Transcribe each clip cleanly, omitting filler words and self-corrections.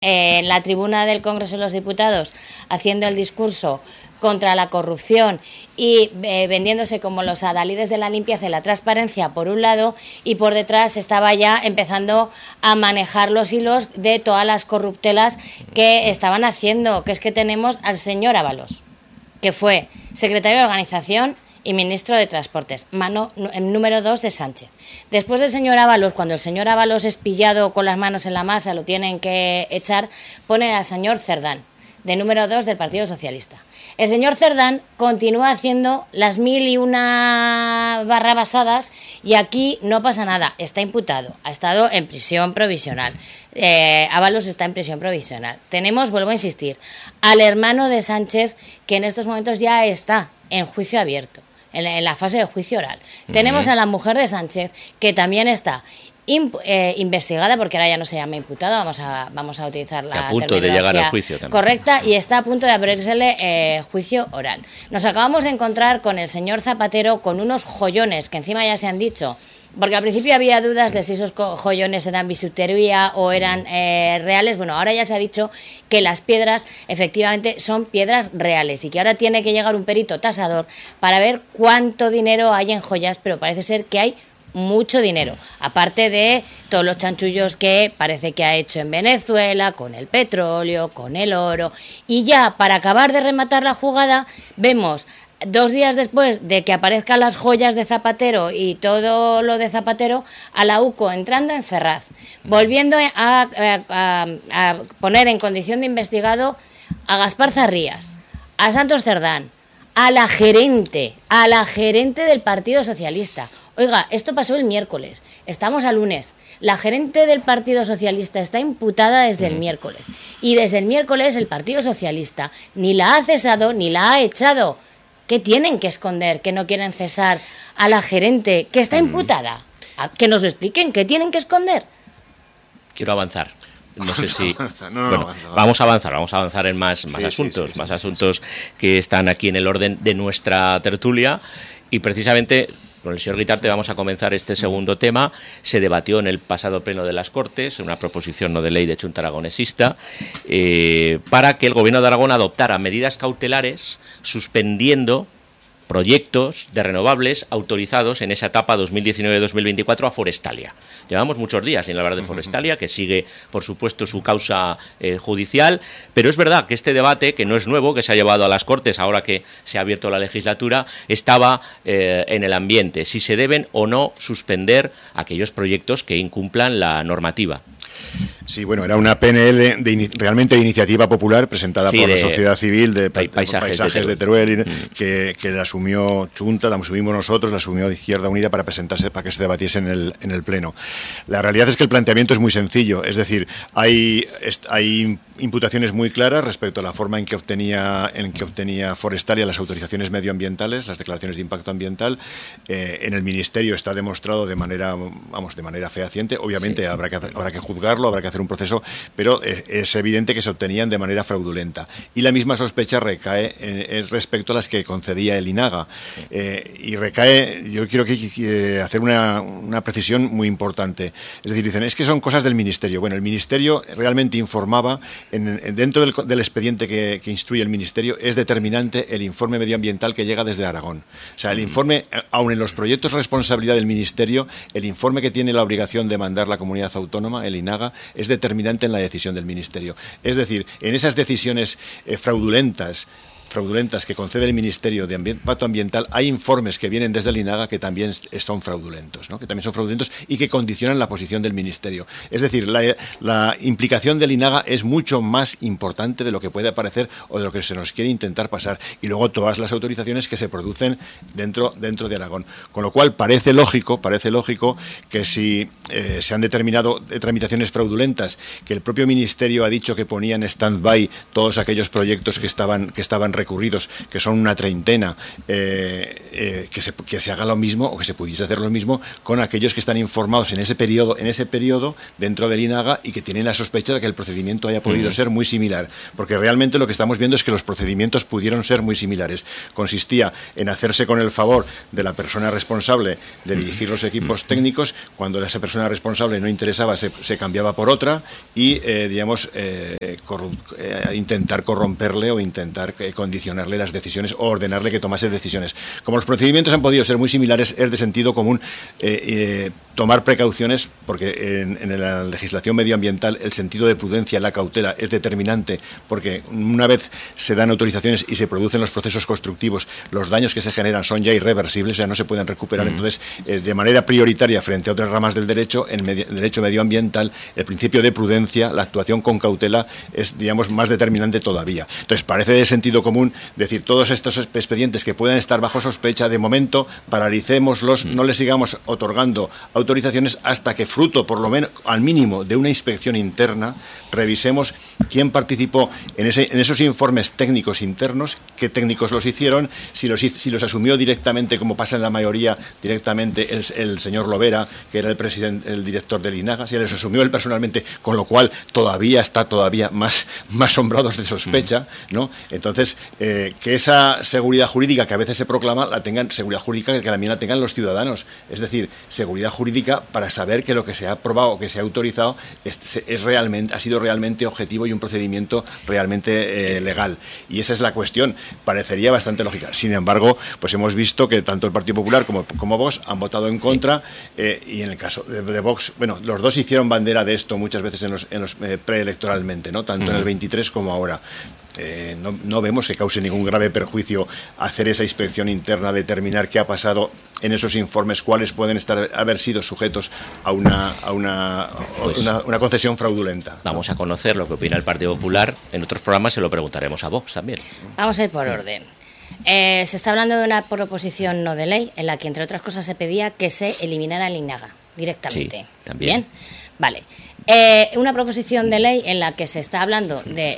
en la tribuna del Congreso de los Diputados haciendo el discurso contra la corrupción y vendiéndose como los adalides de la limpieza y la transparencia por un lado, y por detrás estaba ya empezando a manejar los hilos de todas las corruptelas que estaban haciendo, que es que tenemos al señor Ábalos, que fue secretario de Organización y ministro de Transportes, mano número 2 de Sánchez. Después del señor Ábalos, cuando el señor Ábalos es pillado con las manos en la masa, lo tienen que echar, ponen al señor Cerdán, de número 2 del Partido Socialista. El señor Cerdán continúa haciendo las 1001 barrabasadas y aquí no pasa nada. Está imputado, ha estado en prisión provisional. Ábalos está en prisión provisional. Tenemos, vuelvo a insistir, al hermano de Sánchez, que en estos momentos ya está en juicio abierto, en la fase de juicio oral. Tenemos a la mujer de Sánchez, que también está investigada, porque ahora ya no se llama imputada, vamos a utilizar la a punto de llegar al juicio también. Correcta, y está a punto de abrírsele juicio oral. Nos acabamos de encontrar con el señor Zapatero con unos joyones que encima ya se han dicho, porque al principio había dudas de si esos joyones eran bisutería o eran reales. Bueno, ahora ya se ha dicho que las piedras efectivamente son piedras reales y que ahora tiene que llegar un perito tasador para ver cuánto dinero hay en joyas, pero parece ser que hay mucho dinero, aparte de todos los chanchullos que parece que ha hecho en Venezuela, con el petróleo, con el oro. Y ya, para acabar de rematar la jugada, vemos 2 días después de que aparezcan las joyas de Zapatero y todo lo de Zapatero, a la UCO entrando en Ferraz, volviendo a poner en condición de investigado a Gaspar Zarrías, a Santos Cerdán, a la gerente del Partido Socialista. Oiga, esto pasó el miércoles, estamos a lunes. La gerente del Partido Socialista está imputada desde el miércoles. Y desde el miércoles el Partido Socialista ni la ha cesado ni la ha echado. ¿Qué tienen que esconder? ¿Que no quieren cesar a la gerente que está imputada? Que nos lo expliquen, ¿qué tienen que esconder? Quiero avanzar. No sé si... Vamos a avanzar en más asuntos que están aquí en el orden de nuestra tertulia. Y precisamente con el señor Guitarte vamos a comenzar este segundo tema. Se debatió en el pasado pleno de las Cortes una proposición no de ley de Chunta Aragonesista para que el Gobierno de Aragón adoptara medidas cautelares suspendiendo proyectos de renovables autorizados en esa etapa 2019-2024 a Forestalia. Llevamos muchos días sin hablar de Forestalia, que sigue, por supuesto, su causa judicial, pero es verdad que este debate, que no es nuevo, que se ha llevado a las Cortes ahora que se ha abierto la legislatura, estaba en el ambiente, si se deben o no suspender aquellos proyectos que incumplan la normativa. Sí, bueno, era una PNL realmente de iniciativa popular presentada por la sociedad civil de Paisajes de Teruel, que la asumió Chunta, la asumimos nosotros, la asumió Izquierda Unida para presentarse, para que se debatiese en el Pleno. La realidad es que el planteamiento es muy sencillo, es decir, hay imputaciones muy claras respecto a la forma en que obtenía Forestalia las autorizaciones medioambientales, las declaraciones de impacto ambiental. En el Ministerio está demostrado de manera fehaciente. Obviamente habrá que juzgarlo, habrá que hacer un proceso, pero es evidente que se obtenían de manera fraudulenta. Y la misma sospecha recae respecto a las que concedía el INAGA. Y recae, yo quiero hacer una precisión muy importante. Es decir, dicen, es que son cosas del Ministerio. Bueno, el Ministerio realmente informaba, dentro del expediente que instruye el Ministerio, es determinante el informe medioambiental que llega desde Aragón. O sea, el informe, aun en los proyectos de responsabilidad del Ministerio, el informe que tiene la obligación de mandar la comunidad autónoma, el INAGA, es determinante en la decisión del Ministerio. Es decir, en esas decisiones fraudulentas que concede el Ministerio de Impacto Ambiental, hay informes que vienen desde el INAGA que también son fraudulentos, ¿no? Que también son fraudulentos y que condicionan la posición del Ministerio. Es decir, la implicación del INAGA es mucho más importante de lo que puede parecer o de lo que se nos quiere intentar pasar. Y luego todas las autorizaciones que se producen dentro de Aragón. Con lo cual parece lógico que si se han determinado tramitaciones fraudulentas, que el propio Ministerio ha dicho que ponía en stand-by todos aquellos proyectos que estaban recurridos, que son una treintena, que se haga lo mismo, o que se pudiese hacer lo mismo con aquellos que están informados en ese periodo dentro del INAGA, y que tienen la sospecha de que el procedimiento haya podido ser muy similar, porque realmente lo que estamos viendo es que los procedimientos pudieron ser muy similares. Consistía en hacerse con el favor de la persona responsable de dirigir los equipos técnicos. Cuando esa persona responsable no interesaba, se cambiaba por otra, y intentar corromperle o intentar condicionarle las decisiones o ordenarle que tomase decisiones. Como los procedimientos han podido ser muy similares, es de sentido común tomar precauciones, porque en la legislación medioambiental el sentido de prudencia, la cautela, es determinante, porque una vez se dan autorizaciones y se producen los procesos constructivos, los daños que se generan son ya irreversibles, o sea, no se pueden recuperar. Entonces, de manera prioritaria frente a otras ramas del derecho, en el derecho medioambiental, el principio de prudencia, la actuación con cautela, es, digamos, más determinante todavía. Entonces, parece de sentido común decir, todos estos expedientes que puedan estar bajo sospecha, de momento paralicémoslos, no les sigamos otorgando autorizaciones hasta que, fruto por lo menos al mínimo de una inspección interna, revisemos quién participó en esos informes técnicos internos, qué técnicos los hicieron, si los asumió directamente, como pasa en la mayoría, directamente el señor Lovera, que era el director del INAGA, si los asumió él personalmente, con lo cual está más sombrados de sospecha, ¿no? Entonces, que esa seguridad jurídica que a veces se proclama, la tengan, seguridad jurídica que también la tengan los ciudadanos, es decir, seguridad jurídica para saber que lo que se ha aprobado o que se ha autorizado ha sido realmente objetivo y un procedimiento realmente legal. Y esa es la cuestión. Parecería bastante lógica. Sin embargo, pues hemos visto que tanto el Partido Popular como Vox han votado en contra, y en el caso de Vox, bueno, los dos hicieron bandera de esto muchas veces en los preelectoralmente, ¿no? Tanto en el 23 como ahora. No vemos que cause ningún grave perjuicio hacer esa inspección interna, determinar qué ha pasado en esos informes, cuáles pueden haber sido sujetos a una concesión fraudulenta. Vamos a conocer lo que opina el Partido Popular. En otros programas se lo preguntaremos a Vox también. Vamos a ir por orden. Se está hablando de una proposición no de ley en la que, entre otras cosas, se pedía que se eliminara el INAGA directamente. Sí, también. ¿Bien? Vale. Una proposición de ley en la que se está hablando de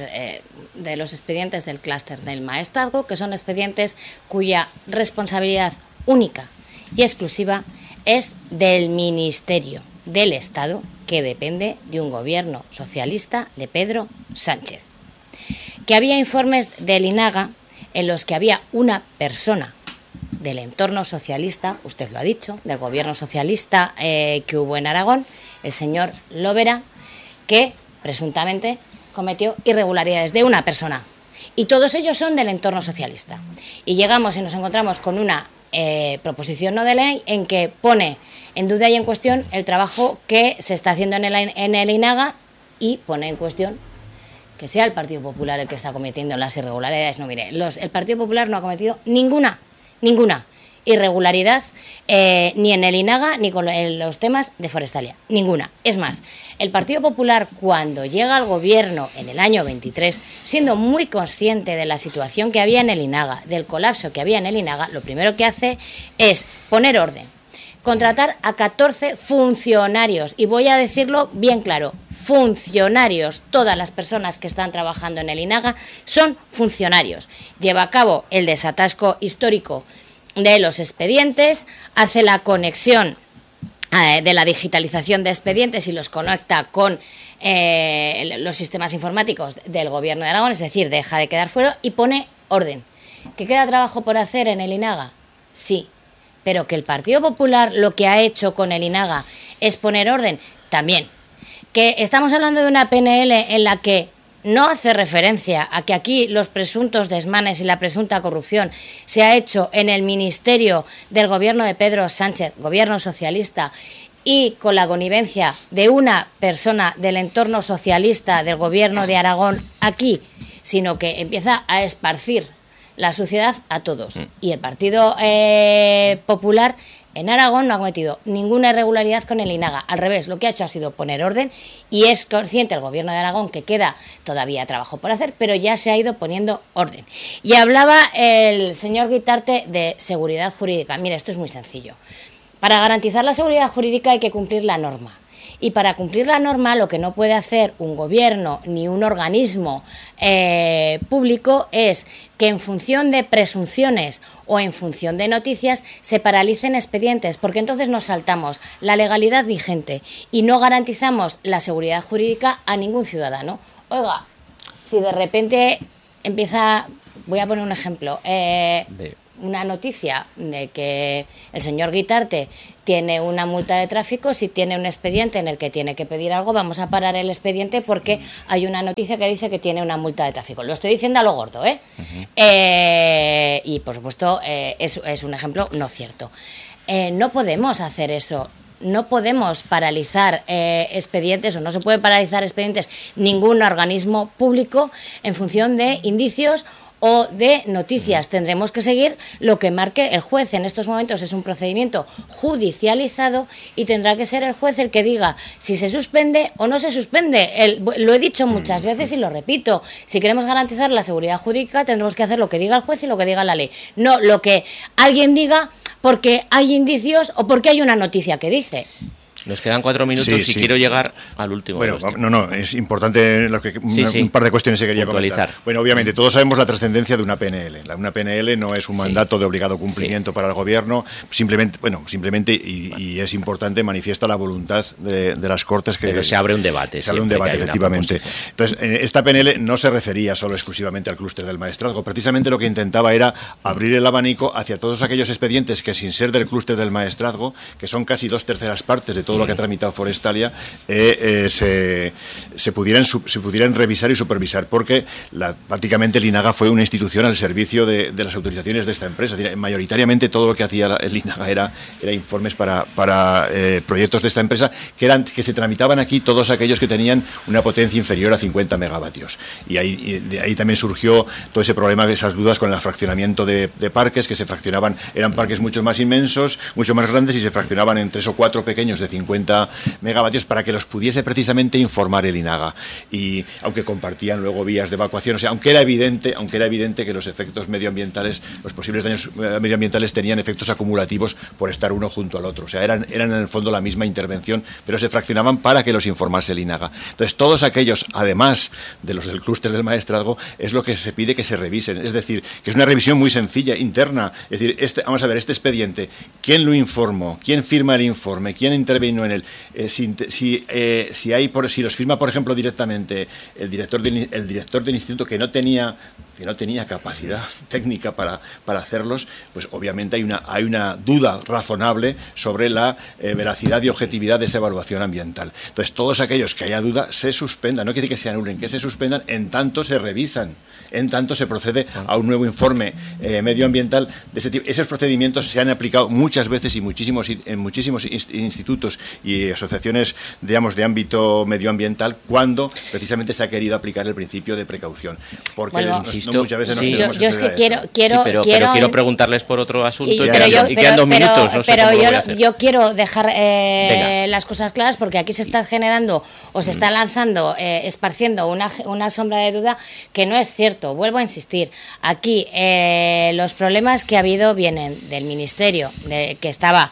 los expedientes del clúster del maestrazgo, que son expedientes cuya responsabilidad única y exclusiva es del Ministerio del Estado, que depende de un gobierno socialista de Pedro Sánchez. Que había informes del INAGA en los que había una persona del entorno socialista, usted lo ha dicho, del gobierno socialista que hubo en Aragón, el señor Lovera, que presuntamente cometió irregularidades de una persona. Y todos ellos son del entorno socialista. Y llegamos y nos encontramos con una proposición no de ley en que pone en duda y en cuestión el trabajo que se está haciendo en el INAGA, y pone en cuestión que sea el Partido Popular el que está cometiendo las irregularidades. No, mire, el Partido Popular no ha cometido ninguna irregularidad, ni en el INAGA ni con los temas de forestalia, ninguna. Es más, el Partido Popular, cuando llega al gobierno en el año 23, siendo muy consciente de la situación que había en el INAGA, del colapso que había en el INAGA, lo primero que hace es poner orden, contratar a 14 funcionarios, y voy a decirlo bien claro, funcionarios. Todas las personas que están trabajando en el INAGA son funcionarios. Lleva a cabo el desatasco histórico de los expedientes, hace la conexión de la digitalización de expedientes y los conecta con los sistemas informáticos del Gobierno de Aragón, es decir, deja de quedar fuera y pone orden. ¿Que queda trabajo por hacer en el INAGA? Sí, pero que el Partido Popular lo que ha hecho con el INAGA es poner orden, también. Que estamos hablando de una PNL en la que no hace referencia a que aquí los presuntos desmanes y la presunta corrupción se ha hecho en el ministerio del gobierno de Pedro Sánchez, gobierno socialista, y con la connivencia de una persona del entorno socialista del gobierno de Aragón aquí, sino que empieza a esparcir la suciedad a todos. Y el Partido Popular en Aragón no ha cometido ninguna irregularidad con el INAGA. Al revés, lo que ha hecho ha sido poner orden, y es consciente el Gobierno de Aragón que queda todavía trabajo por hacer, pero ya se ha ido poniendo orden. Y hablaba el señor Guitarte de seguridad jurídica. Mira, esto es muy sencillo. Para garantizar la seguridad jurídica hay que cumplir la norma. Y para cumplir la norma, lo que no puede hacer un gobierno ni un organismo público es que en función de presunciones o en función de noticias se paralicen expedientes, porque entonces nos saltamos la legalidad vigente y no garantizamos la seguridad jurídica a ningún ciudadano. Oiga, si de repente empieza, voy a poner un ejemplo, una noticia de que el señor Guitarte tiene una multa de tráfico, si tiene un expediente en el que tiene que pedir algo, vamos a parar el expediente porque hay una noticia que dice que tiene una multa de tráfico. Lo estoy diciendo a lo gordo, ¿eh? Y, por supuesto, es un ejemplo no cierto. No podemos hacer eso. No podemos paralizar expedientes, o no se puede paralizar expedientes ningún organismo público en función de indicios o de noticias. Tendremos que seguir lo que marque el juez. En estos momentos es un procedimiento judicializado y tendrá que ser el juez el que diga si se suspende o no se suspende. Lo he dicho muchas veces y lo repito. Si queremos garantizar la seguridad jurídica, tendremos que hacer lo que diga el juez y lo que diga la ley. No lo que alguien diga porque hay indicios o porque hay una noticia que dice. Nos quedan 4 minutos y quiero llegar al último. Bueno, es importante un par de cuestiones que quería comentar. Bueno, obviamente, todos sabemos la trascendencia de una PNL. Una PNL no es un mandato de obligado cumplimiento para el gobierno, simplemente, y es importante, manifiesta la voluntad de las Cortes que... Pero se abre un debate. Se abre un debate, efectivamente. Entonces, esta PNL no se refería solo exclusivamente al clúster del maestrazgo. Precisamente lo que intentaba era abrir el abanico hacia todos aquellos expedientes que, sin ser del clúster del maestrazgo, que son casi 2/3 partes de todo lo que ha tramitado Forestalia, se pudieran revisar y supervisar, porque prácticamente el INAGA fue una institución al servicio de las autorizaciones de esta empresa. Es decir, mayoritariamente todo lo que hacía el INAGA era informes para proyectos de esta empresa que se tramitaban aquí todos aquellos que tenían una potencia inferior a 50 megavatios. Y de ahí también surgió todo ese problema, esas dudas con el fraccionamiento de parques, que se fraccionaban, eran parques mucho más inmensos, mucho más grandes, y se fraccionaban en 3 o 4 pequeños de 50 megavatios para que los pudiese precisamente informar el INAGA. Y aunque compartían luego vías de evacuación, o sea, aunque era evidente que los efectos medioambientales, los posibles daños medioambientales tenían efectos acumulativos por estar uno junto al otro. O sea, eran en el fondo la misma intervención, pero se fraccionaban para que los informase el INAGA. Entonces, todos aquellos, además de los del clúster del maestrazgo, es lo que se pide que se revisen. Es decir, que es una revisión muy sencilla, interna. Es decir, vamos a ver, este expediente, ¿quién lo informó? ¿Quién firma el informe? ¿Quién intervino en él? Si los firma, por ejemplo, directamente el director del instituto, que no tenía capacidad técnica para hacerlos, pues obviamente hay una duda razonable sobre la veracidad y objetividad de esa evaluación ambiental. Entonces, todos aquellos que haya duda se suspendan, no quiere decir que se anulen, que se suspendan, en tanto se revisan, en tanto se procede a un nuevo informe medioambiental de ese tipo. Esos procedimientos se han aplicado muchas veces y en muchísimos institutos y asociaciones, digamos, de ámbito medioambiental, cuando precisamente se ha querido aplicar el principio de precaución. Porque muchas veces yo es que quiero preguntarles por otro asunto y quedan 2 minutos. No sé cómo lo voy a hacer. Yo quiero dejar las cosas claras, porque aquí se está generando o se está lanzando, esparciendo una sombra de duda que no es cierto. Vuelvo a insistir, aquí los problemas que ha habido vienen del ministerio que estaba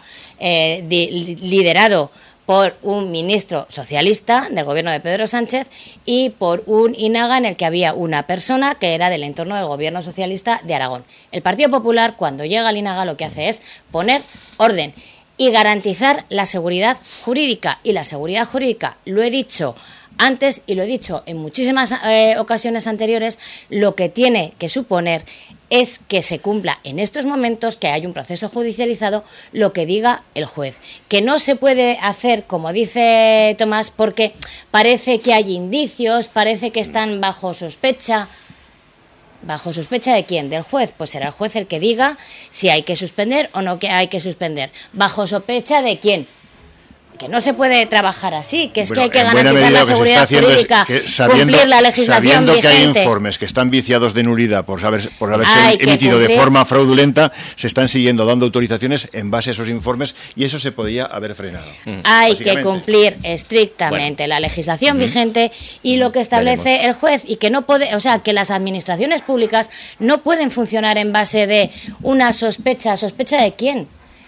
liderado por un ministro socialista del gobierno de Pedro Sánchez y por un INAGA en el que había una persona que era del entorno del gobierno socialista de Aragón. El Partido Popular, cuando llega al INAGA, lo que hace es poner orden y garantizar la seguridad jurídica. Y la seguridad jurídica, lo he dicho antes y lo he dicho en muchísimas ocasiones anteriores, lo que tiene que suponer es que se cumpla en estos momentos, que hay un proceso judicializado, lo que diga el juez. Que no se puede hacer, como dice Tomás, porque parece que hay indicios, parece que están bajo sospecha. ¿Bajo sospecha de quién? ¿Del juez? Pues será el juez el que diga si hay que suspender o no que hay que suspender. ¿Bajo sospecha de quién? Que no se puede trabajar así, que es que hay que garantizar la seguridad jurídica, cumplir la legislación sabiendo vigente. Que hay informes que están viciados de nulidad por haberse emitido de forma fraudulenta, se están siguiendo dando autorizaciones en base a esos informes, y eso se podía haber frenado. Hay que cumplir estrictamente la legislación vigente y lo que establece el juez, y que no puede, o sea, que las administraciones públicas no pueden funcionar en base de una sospecha. ¿Sospecha de quién?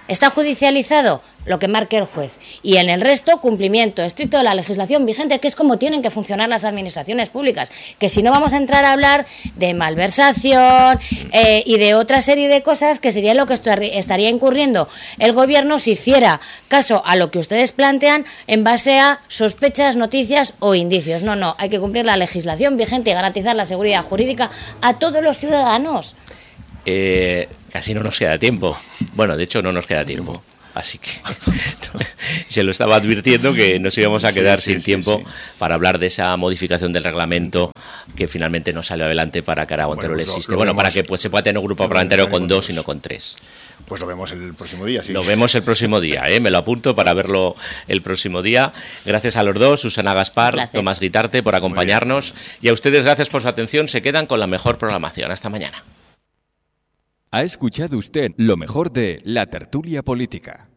Está judicializado lo que marque el juez. Y en el resto, cumplimiento estricto de la legislación vigente, que es como tienen que funcionar las administraciones públicas. Que si no vamos a entrar a hablar de malversación y de otra serie de cosas que sería lo que estaría incurriendo el gobierno si hiciera caso a lo que ustedes plantean en base a sospechas, noticias o indicios. No, hay que cumplir la legislación vigente y garantizar la seguridad jurídica a todos los ciudadanos. Casi no nos queda tiempo. Bueno, de hecho no nos queda tiempo. Así que se lo estaba advirtiendo que nos íbamos a quedar sin tiempo para hablar de esa modificación del reglamento que finalmente no salió adelante para que Aragón Teruel existe. Para que se pueda tener un grupo parlamentario con 2 y no con 3. Pues lo vemos el próximo día, sí. Lo vemos el próximo día, me lo apunto para verlo el próximo día. Gracias a los dos, Susana Gaspar, Tomás Guitarte, por acompañarnos. Y a ustedes gracias por su atención. Se quedan con la mejor programación. Hasta mañana. Ha escuchado usted lo mejor de La Tertulia Política.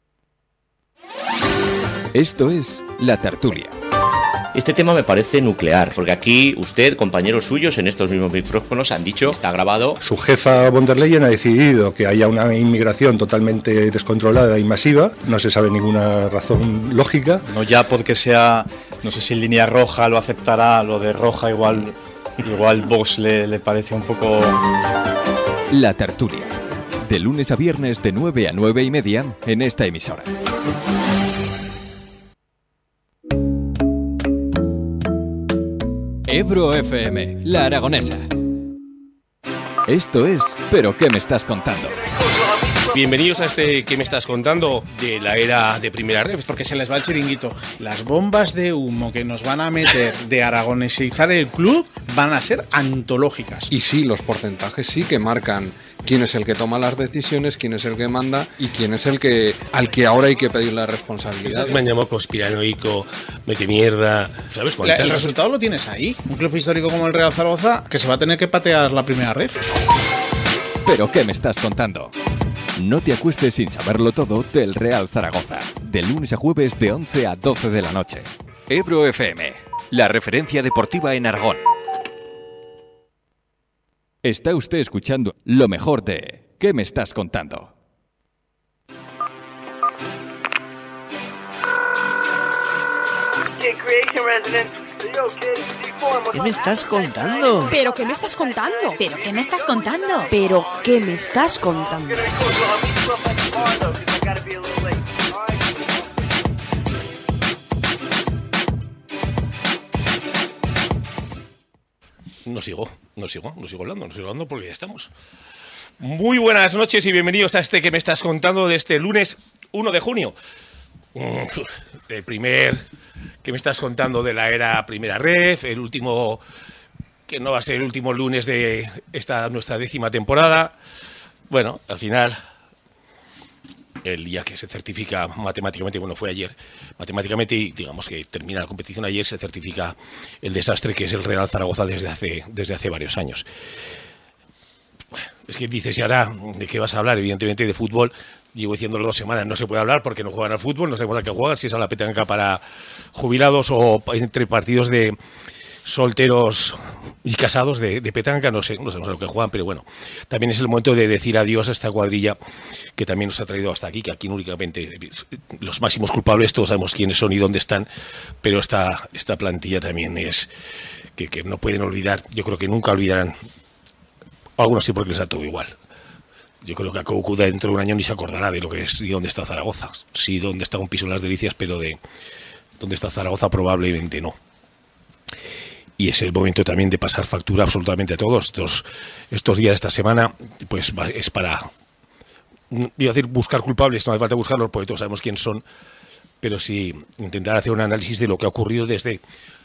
Esto es La Tertulia. Este tema me parece nuclear, porque aquí usted, compañeros suyos en estos mismos micrófonos, han dicho, está grabado. Su jefa von der Leyen ha decidido que haya una inmigración totalmente descontrolada y masiva. No se sabe ninguna razón lógica. No ya porque sea, no sé si en línea roja lo aceptará, lo de roja igual Vox le parece un poco... La Tertulia, de lunes a viernes de 9 a 9:30 en esta emisora. Ebro FM, La Aragonesa. Esto es ¿Pero qué me estás contando? Bienvenidos a este ¿Qué me estás contando? De la era de Primera Ref. Porque se les va el chiringuito. Las bombas de humo que nos van a meter de aragonesizar el club van a ser antológicas. Y sí, los porcentajes sí que marcan quién es el que toma las decisiones, quién es el que manda y quién es el que al que ahora hay que pedir la responsabilidad. Me han llamado conspiranoico, mete mierda, ¿sabes? El resultado lo tienes ahí. Un club histórico como el Real Zaragoza que se va a tener que patear la Primera Ref. ¿Pero qué me estás contando? No te acuestes sin saberlo todo del Real Zaragoza. De lunes a jueves de 11 a 12 de la noche. Ebro FM, la referencia deportiva en Aragón. Está usted escuchando lo mejor de ¿Qué me estás contando? ¿Qué me estás contando? ¿Pero qué me estás contando? ¿Pero qué me estás contando? ¿Pero qué me estás contando? No sigo hablando porque ya estamos. Muy buenas noches y bienvenidos a este ¿Qué me estás contando? De este lunes 1 de junio. El primer ¿Qué me estás contando? De la era Primera Ref, el último, que no va a ser el último lunes de nuestra 10ª temporada. Bueno, al final, el día que se certifica matemáticamente, fue ayer, matemáticamente, y digamos que termina la competición ayer, se certifica el desastre que es el Real Zaragoza desde hace varios años. Es que dices, ¿y ahora de qué vas a hablar? Evidentemente de fútbol. Llevo diciéndolo 2 semanas, no se puede hablar porque no juegan al fútbol, no sabemos a qué juegan, si es a la petanca para jubilados o entre partidos de solteros y casados de petanca, no sabemos a lo que juegan, pero bueno, también es el momento de decir adiós a esta cuadrilla que también nos ha traído hasta aquí, que aquí únicamente los máximos culpables, todos sabemos quiénes son y dónde están, pero esta plantilla también es que no pueden olvidar, yo creo que nunca olvidarán, algunos sí porque les da todo igual. Yo creo que a Coucuda dentro de un año ni se acordará de lo que es y dónde está Zaragoza. Sí, dónde está un piso en las Delicias, pero de dónde está Zaragoza probablemente no. Y es el momento también de pasar factura absolutamente a todos. Estos días de esta semana, pues es para, iba a decir buscar culpables, no hace falta buscarlos porque todos sabemos quién son, pero sí intentar hacer un análisis de lo que ha ocurrido desde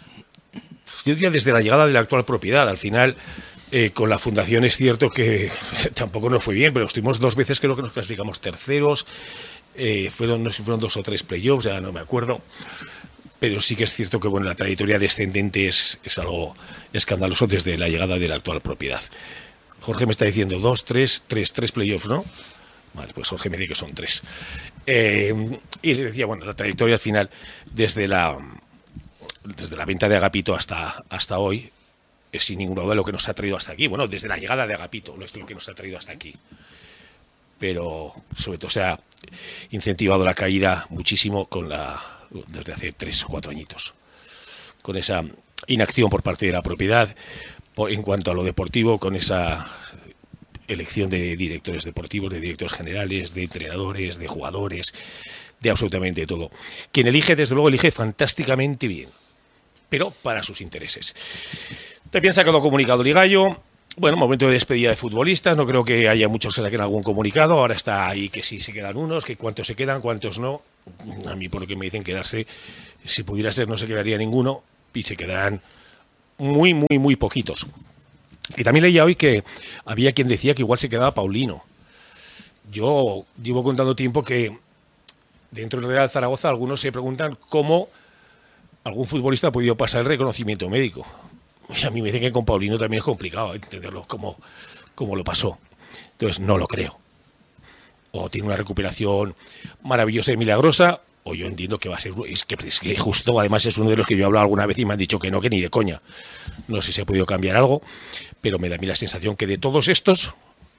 la llegada de la actual propiedad. Al final, con la fundación es cierto que tampoco nos fue bien, pero estuvimos 2 veces, creo que nos clasificamos terceros, no sé si fueron 2 o 3 playoffs, ya no me acuerdo, pero sí que es cierto que la trayectoria descendente es algo escandaloso desde la llegada de la actual propiedad. Jorge me está diciendo 2, 3 playoffs, ¿no? Vale, pues Jorge me dice que son 3. Y decía, la trayectoria al final, desde la venta de Agapito hasta hoy, es sin ninguna duda lo que nos ha traído hasta aquí. Bueno, desde la llegada de Agapito, no es lo que nos ha traído hasta aquí. pero sobre todo se ha incentivado la caída muchísimo desde hace 3 o 4 añitos, con esa inacción por parte de la propiedad en cuanto a lo deportivo, con esa elección de directores deportivos, de directores generales, de entrenadores, de jugadores, de absolutamente todo. Quien elige, desde luego, elige fantásticamente bien, pero para sus intereses. También ha sacado comunicado Ligallo. Bueno, momento de despedida de futbolistas, no creo que haya muchos que saquen algún comunicado, ahora está ahí que sí se quedan unos, que cuántos se quedan, cuántos no. A mí por lo que me dicen quedarse, si pudiera ser no se quedaría ninguno y se quedarán muy, muy, muy poquitos. Y también leía hoy que había quien decía que igual se quedaba Paulino. Yo llevo contando tiempo que dentro del Real Zaragoza algunos se preguntan cómo algún futbolista ha podido pasar el reconocimiento médico. Y a mí me dicen que con Paulino también es complicado entenderlo cómo lo pasó. Entonces no lo creo. O tiene una recuperación maravillosa y milagrosa, o yo entiendo que va a ser... Es que justo, además es uno de los que yo he hablado alguna vez y me han dicho que no, que ni de coña. No sé si ha podido cambiar algo, pero me da a mí la sensación que de todos estos,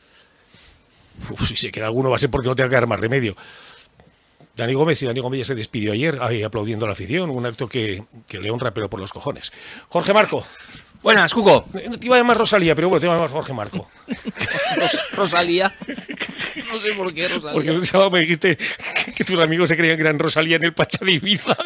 si se queda alguno va a ser porque no tenga que dar más remedio. Dani Gómez ya se despidió ayer ahí aplaudiendo a la afición, un acto que le honra pero por los cojones. Jorge Marco. Buenas, Cuco. Te iba a llamar Rosalía, pero bueno, te iba a llamar Jorge Marco. ¿Rosalía? No sé por qué Rosalía. Porque el sábado me dijiste que tus amigos se creían que eran Rosalía en el Pacha de Ibiza.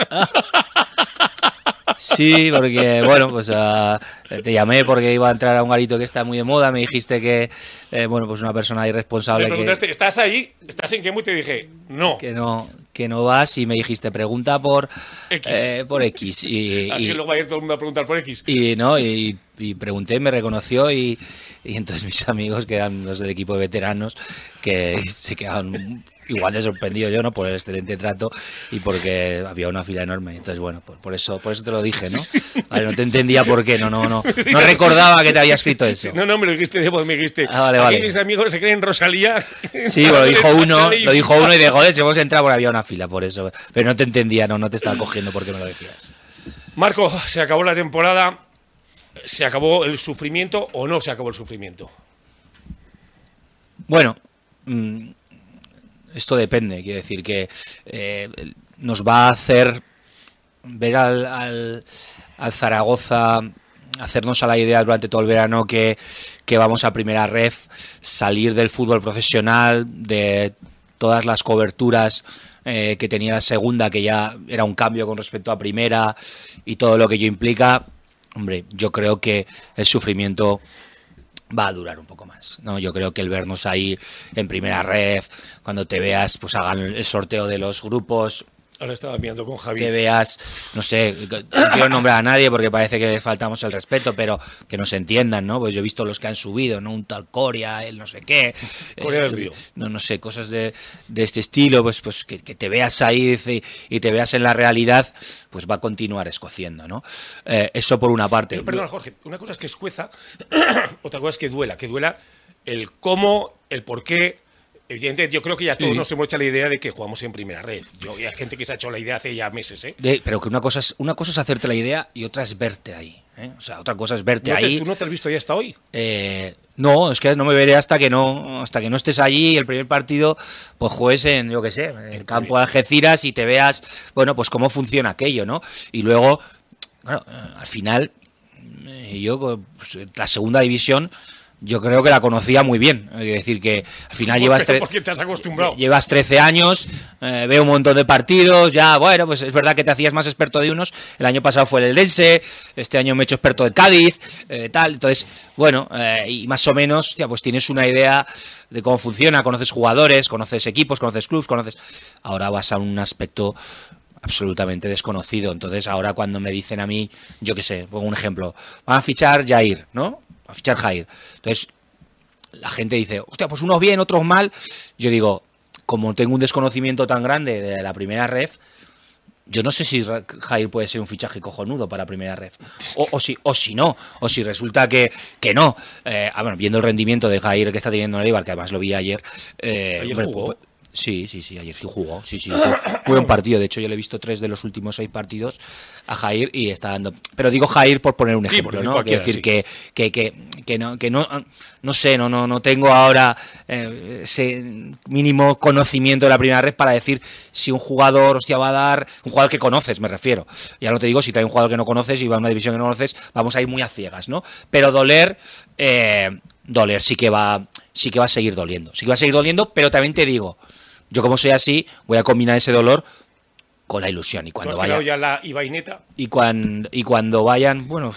Sí, porque, bueno, pues te llamé porque iba a entrar a un garito que está muy de moda, me dijiste que, bueno, pues una persona irresponsable. Me preguntaste, ¿estás ahí? ¿Estás en Kemu? Y te dije, no. Que no vas y me dijiste, pregunta por X. Por X. Así que luego va a ir todo el mundo a preguntar por X. Y pregunté, me reconoció y entonces mis amigos, que eran los del equipo de veteranos, que se quedaron igual de sorprendido yo, ¿no? Por el excelente trato y porque había una fila enorme. Entonces, bueno, por eso te lo dije, ¿no? Vale, no te entendía por qué, no recordaba que te había escrito eso. No, me lo dijiste de voz, me dijiste. Vale. Aquí mis amigos se creen Rosalía. Sí, lo dijo uno y de joder, si hemos entrado porque había una fila, por eso. Pero no te entendía, no te estaba cogiendo porque me lo decías. Marco, se acabó la temporada. ¿Se acabó el sufrimiento o no se acabó el sufrimiento? Bueno, esto depende, quiero decir que nos va a hacer ver al Zaragoza, hacernos a la idea durante todo el verano que vamos a primera ref, salir del fútbol profesional, de todas las coberturas que tenía la segunda, que ya era un cambio con respecto a primera y todo lo que ello implica. Hombre, yo creo que el sufrimiento va a durar un poco más, ¿no? Yo creo que el vernos ahí en primera ref, cuando te veas, pues hagan el sorteo de los grupos. Ahora estaba mirando con Javi. Que veas, no sé, no quiero nombrar a nadie porque parece que les faltamos el respeto, pero que nos entiendan, ¿no? Pues yo he visto los que han subido, ¿no? Un tal Coria, el no sé qué. Coria del Río. No sé, cosas de este estilo, pues que te veas ahí y te veas en la realidad, pues va a continuar escociendo, ¿no? Eso por una parte. Perdona, Jorge, una cosa es que escueza, otra cosa es que duela el cómo, el por qué. Evidentemente, yo creo que ya todos nos hemos hecho la idea de que jugamos en primera red. Hay gente que se ha hecho la idea hace ya meses, ¿eh? Pero que una cosa es hacerte la idea y otra es verte ahí, ¿eh? O sea, otra cosa es verte ahí. ¿Tú no te has visto ya hasta hoy? No, es que no me veré hasta que no estés allí y el primer partido pues juegues en, yo qué sé, en el campo de Algeciras y te veas, bueno, pues cómo funciona aquello, ¿no? Y luego, bueno, al final, yo, pues, la segunda división, yo creo que la conocía muy bien. Es decir, que al final porque te has acostumbrado. Llevas 13 años, veo un montón de partidos, ya, bueno, pues es verdad que te hacías más experto de unos. El año pasado fue el Eldense, este año me he hecho experto de Cádiz, tal. Entonces, bueno, y más o menos, ya, pues tienes una idea de cómo funciona, conoces jugadores, conoces equipos, conoces clubs, Ahora vas a un aspecto absolutamente desconocido. Entonces, ahora cuando me dicen a mí, yo qué sé, pongo un ejemplo, van a fichar Jair, ¿no? A fichar Jair. Entonces, la gente dice, hostia, pues unos bien, otros mal. Yo digo, como tengo un desconocimiento tan grande de la primera ref, yo no sé si Jair puede ser un fichaje cojonudo para primera ref. O si no. O si resulta que no. Bueno, viendo el rendimiento de Jair que está teniendo en el Eibar, que además lo vi ayer. Ayer jugó. Sí, ayer sí jugó, sí. Muy buen partido, de hecho yo le he visto 3 de los últimos 6 partidos a Jair y está dando... Pero digo Jair por poner un ejemplo, ¿no? Quiero decir que no sé, no tengo ahora ese mínimo conocimiento de la primera red para decir si un jugador, hostia, va a dar... Un jugador que conoces, me refiero. Ya no te digo, si trae un jugador que no conoces y va a una división que no conoces, vamos a ir muy a ciegas, ¿no? Pero doler sí que va a seguir doliendo. Sí que va a seguir doliendo, pero también te digo... Yo como soy así, voy a combinar ese dolor con la ilusión. Y cuando vayan, ya la Ibaineta? Y cuando vayan, bueno,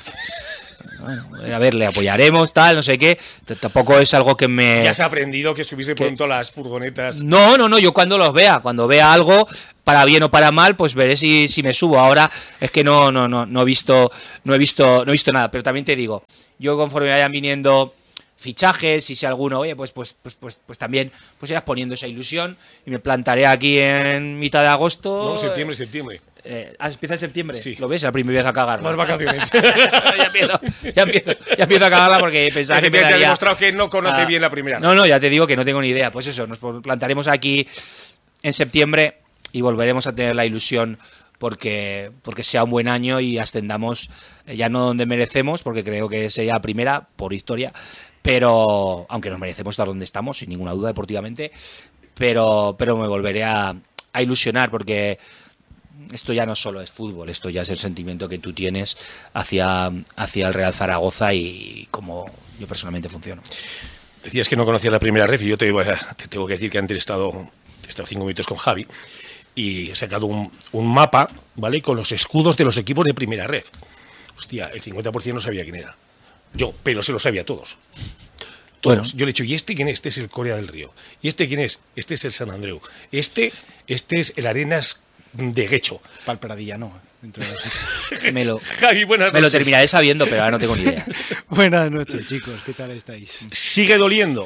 a ver, le apoyaremos, tal, no sé qué. Tampoco es algo que me... ¿Ya se ha aprendido que subirse pronto las furgonetas? No, yo cuando vea algo, para bien o para mal, pues veré si me subo. Ahora es que no he visto nada. Pero también te digo, yo conforme vayan viniendo fichajes, y si alguno, oye, pues también pues irás poniendo esa ilusión y me plantaré aquí en mitad de agosto. No, septiembre. ¿Empieza en septiembre? Sí. ¿Lo ves? La primera vez a cagarla. Más vacaciones. ya empiezo a cagarla porque pensaba que me daría... Te ha demostrado que no conoce bien la primera. No, ya te digo que no tengo ni idea. Pues eso, nos plantaremos aquí en septiembre y volveremos a tener la ilusión porque sea un buen año y ascendamos ya no donde merecemos, porque creo que sería primera por historia, pero aunque nos merecemos estar donde estamos, sin ninguna duda deportivamente, pero me volveré a ilusionar porque esto ya no solo es fútbol, esto ya es el sentimiento que tú tienes hacia el Real Zaragoza y cómo yo personalmente funciono. Decías que no conocías la primera ref y yo te tengo que decir que antes he estado 5 minutos con Javi y he sacado un mapa, ¿vale?, con los escudos de los equipos de primera ref. Hostia, el 50% no sabía quién era. Yo, pero se lo sabía todos. Bueno. Yo le he dicho, ¿y este quién es? Este es el Corea del Río. ¿Y este quién es? Este es el San Andreu. Este es el Arenas de Guecho. Palperadilla, no. Javi, buenas noches. Me lo terminaré sabiendo, pero ahora no tengo ni idea. Buenas noches, chicos. ¿Qué tal estáis? ¿Sigue doliendo?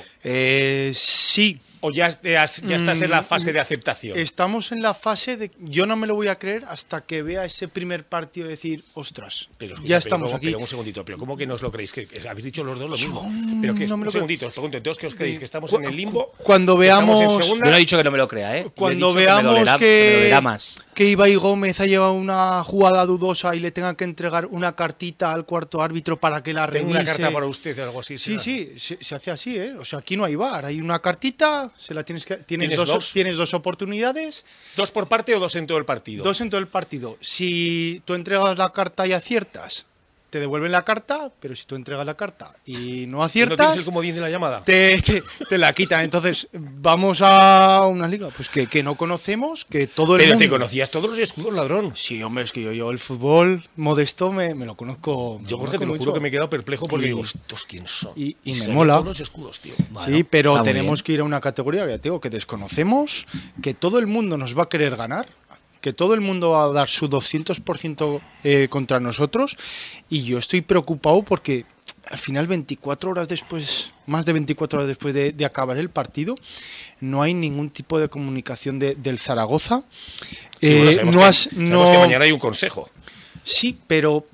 Sí. ¿O ya estás en la fase de aceptación? Estamos en la fase de... Yo no me lo voy a creer hasta que vea ese primer partido y decir, ostras, ya estamos aquí. Pero un segundito, ¿pero cómo que no os lo creéis? ¿Que habéis dicho los dos lo mismo? ¿Pero qué es? No me lo un segundito, os pregunto, ¿entonces qué os creéis? ¿Que estamos en el limbo? Cuando veamos... Yo no he dicho que no me lo crea, ¿eh? Cuando veamos que Ibai Gómez ha llevado una jugada dudosa y le tenga que entregar una cartita al cuarto árbitro para que la revise... ¿Tengo una carta para usted o algo así? Sí, se hace así, ¿eh? O sea, aquí no hay VAR, hay una cartita, se la tienes dos oportunidades. ¿2 por parte o 2 en todo el partido? 2 en todo el partido. Si tú entregas la carta y aciertas, te devuelven la carta, pero si tú entregas la carta y no aciertas... ¿No tienes el comodín de la llamada? Te la quitan. Entonces, vamos a una liga pues que no conocemos, que todo el mundo... Pero te conocías todos los escudos, ladrón. Sí, hombre, es que yo el fútbol modesto me lo conozco. Yo, Jorge, te lo juro que me he quedado perplejo porque digo, ¿estos quién son? Y me mola. Todos los escudos, tío. Sí, pero tenemos que ir a una categoría que ya te digo, que desconocemos, que todo el mundo nos va a querer ganar, que todo el mundo va a dar su 200% contra nosotros, y yo estoy preocupado porque al final 24 horas después, más de 24 horas después de acabar el partido, no hay ningún tipo de comunicación del Zaragoza. Sí, sabemos que mañana hay un consejo. Sí, pero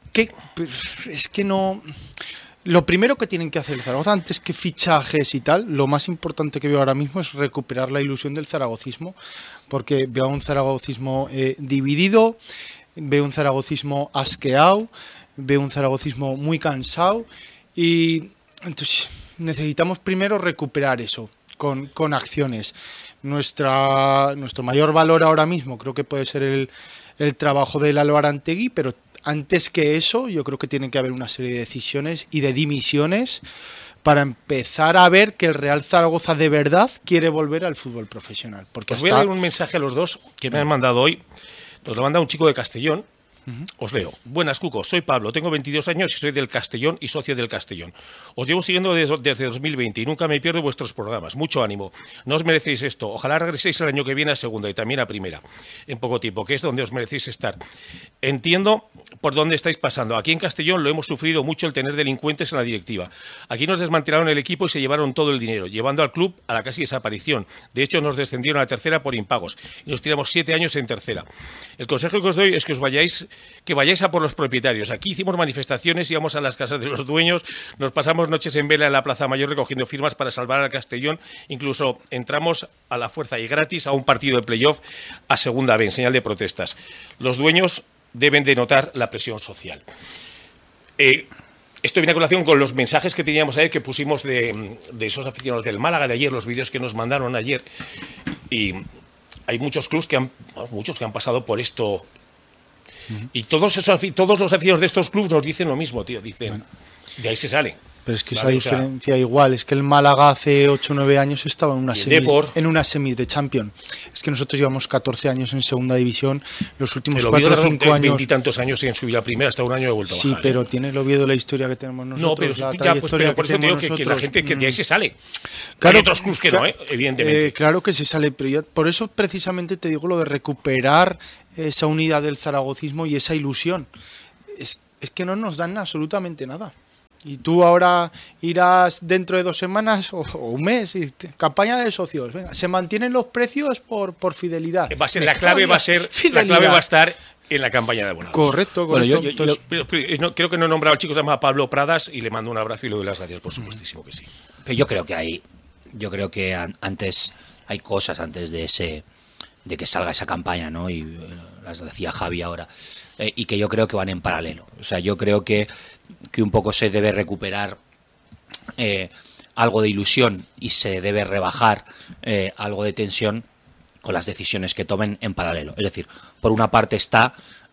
es que no... Lo primero que tienen que hacer el Zaragoza, antes que fichajes y tal, lo más importante que veo ahora mismo es recuperar la ilusión del zaragocismo, porque veo un zaragocismo dividido, veo un zaragocismo asqueado, veo un zaragocismo muy cansado, y entonces necesitamos primero recuperar eso con acciones. Nuestro mayor valor ahora mismo creo que puede ser el trabajo del Álvaro Antegui, pero antes que eso, yo creo que tiene que haber una serie de decisiones y de dimisiones para empezar a ver que el Real Zaragoza de verdad quiere volver al fútbol profesional. Porque os voy a leer un mensaje a los dos que me han mandado hoy. Nos lo manda un chico de Castellón. Os leo. Buenas, Cuco. Soy Pablo, tengo 22 años y soy del Castellón y socio del Castellón. Os llevo siguiendo desde 2020 y nunca me pierdo vuestros programas. Mucho ánimo. No os merecéis esto. Ojalá regreséis el año que viene a segunda y también a primera, en poco tiempo, que es donde os merecéis estar. Entiendo por dónde estáis pasando. Aquí en Castellón lo hemos sufrido mucho el tener delincuentes en la directiva. Aquí nos desmantelaron el equipo y se llevaron todo el dinero, llevando al club a la casi desaparición. De hecho, nos descendieron a tercera por impagos y nos tiramos 7 años en tercera. El consejo que os doy es que os vayáis que vayáis a por los propietarios. Aquí hicimos manifestaciones, íbamos a las casas de los dueños, nos pasamos noches en vela en la Plaza Mayor recogiendo firmas para salvar al Castellón, incluso entramos a la fuerza y gratis a un partido de playoff a segunda B, en señal de protestas. Los dueños deben de notar la presión social. Esto viene a colación con los mensajes que teníamos ayer, que pusimos de esos aficionados del Málaga de ayer, los vídeos que nos mandaron ayer, y hay muchos clubs que han pasado por esto. Y todos los aficionados de estos clubes nos dicen lo mismo, tío. Dicen, de ahí se sale. Pero es que esa diferencia igual. Es que el Málaga hace 8 o 9 años estaba en una semis de Champions. Es que nosotros llevamos 14 años en segunda división. Los últimos 4 o 5 años... 20 y tantos años sin subir a primera, hasta un año de vuelta a bajar. Sí, pero tiene el Oviedo la historia que tenemos nosotros. No, pero por eso digo que la gente que de ahí se sale. Claro, hay otros clubes que no, evidentemente. Claro que se sale, pero por eso precisamente te digo lo de recuperar esa unidad del zaragocismo y esa ilusión. Es que no nos dan absolutamente nada. Y tú ahora irás dentro de 2 semanas o un mes, y campaña de socios. Venga, se mantienen los precios por fidelidad. La clave va a estar en la campaña de abonados. Correcto. Bueno, pero creo que no he nombrado al chico, se llama Pablo Pradas, y le mando un abrazo y le doy las gracias, por supuestísimo que sí. Pero yo creo que antes hay cosas antes de que salga esa campaña, ¿no? Y las decía Javi ahora, y que yo creo que van en paralelo. O sea, yo creo que un poco se debe recuperar algo de ilusión y se debe rebajar algo de tensión con las decisiones que tomen en paralelo. Es decir, por una parte está,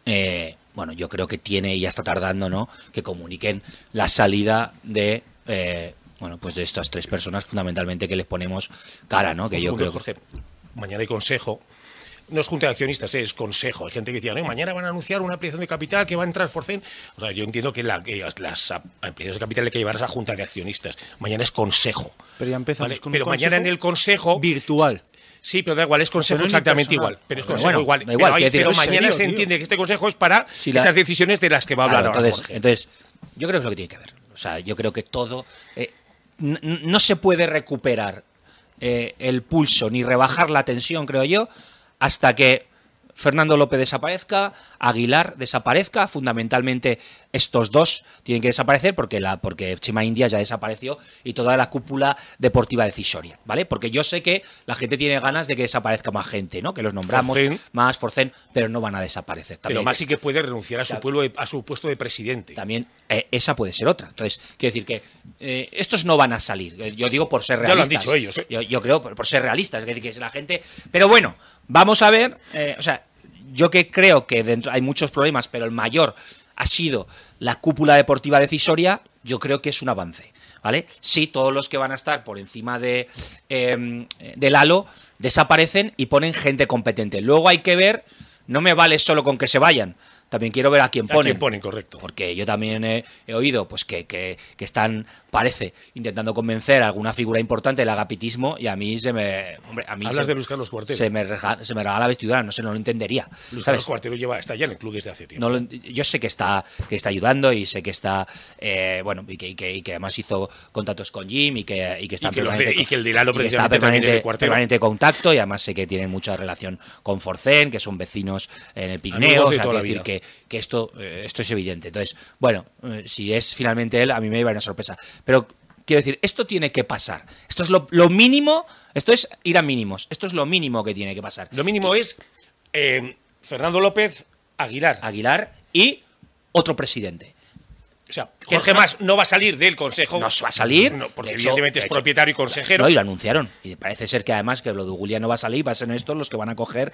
yo creo que tiene y ya está tardando, ¿no?, que comuniquen la salida de de estas 3 personas fundamentalmente que les ponemos cara, ¿no? Que yo creo, Jorge, mañana hay consejo. No es junta de accionistas, es consejo. Hay gente que decía, no, mañana van a anunciar una ampliación de capital que va a entrar Forcén. O sea, yo entiendo que las ampliaciones de capital hay que llevar a esa junta de accionistas. Mañana es consejo. Pero ya empezamos con pero un mañana en el consejo virtual. Sí, pero da igual, es consejo exactamente igual. Pero es consejo igual. Pero mañana se entiende que este consejo es para esas decisiones de las que va a hablar ahora Jorge. Entonces, yo creo que es lo que tiene que ver. O sea, yo creo que todo... no se puede recuperar el pulso ni rebajar la tensión, creo yo, hasta que Fernando López desaparezca, Aguilar desaparezca, fundamentalmente estos 2 tienen que desaparecer porque Chema India ya desapareció y toda la cúpula deportiva decisoria, ¿vale? Porque yo sé que la gente tiene ganas de que desaparezca más gente, ¿no? Que los nombramos más, Forcén, pero no van a desaparecer. También pero más sí que puede renunciar a su puesto de presidente. También esa puede ser otra. Entonces, quiero decir que estos no van a salir. Yo digo por ser realistas. Ya lo han dicho ellos. Yo creo por ser realistas, es decir, que la gente... Pero bueno, vamos a ver, yo que creo que dentro hay muchos problemas, pero el mayor ha sido la cúpula deportiva decisoria, yo creo que es un avance, ¿vale? Sí, todos los que van a estar por encima del halo desaparecen y ponen gente competente. Luego hay que ver, no me vale solo con que se vayan, también quiero ver a quién ponen. A quién ponen, correcto. Porque yo también he oído pues que están, parece, intentando convencer a alguna figura importante del agapitismo y a mí se me... Hablas de Luis Carlos Cuartero. Se me regala la vestidura, no lo entendería. Luis Carlos Cuartero está ya en el club desde hace tiempo. Yo sé que está ayudando y sé que está... y que además hizo contactos con Jim y que está permanente contacto, y además sé que tiene mucha relación con Forcén, que son vecinos en el Pirineo, que esto es evidente. Entonces, si es finalmente él, a mí me iba a una sorpresa. Pero quiero decir, esto tiene que pasar. Esto es lo mínimo, esto es ir a mínimos. Esto es lo mínimo que tiene que pasar. Lo mínimo es Fernando López, Aguilar y otro presidente. O sea, Jorge Mas no va a salir del consejo. No va a salir. No, porque evidentemente es propietario y consejero. No, y lo anunciaron. Y parece ser que además que lo de Ugulia no va a salir, va a ser estos los que van a coger,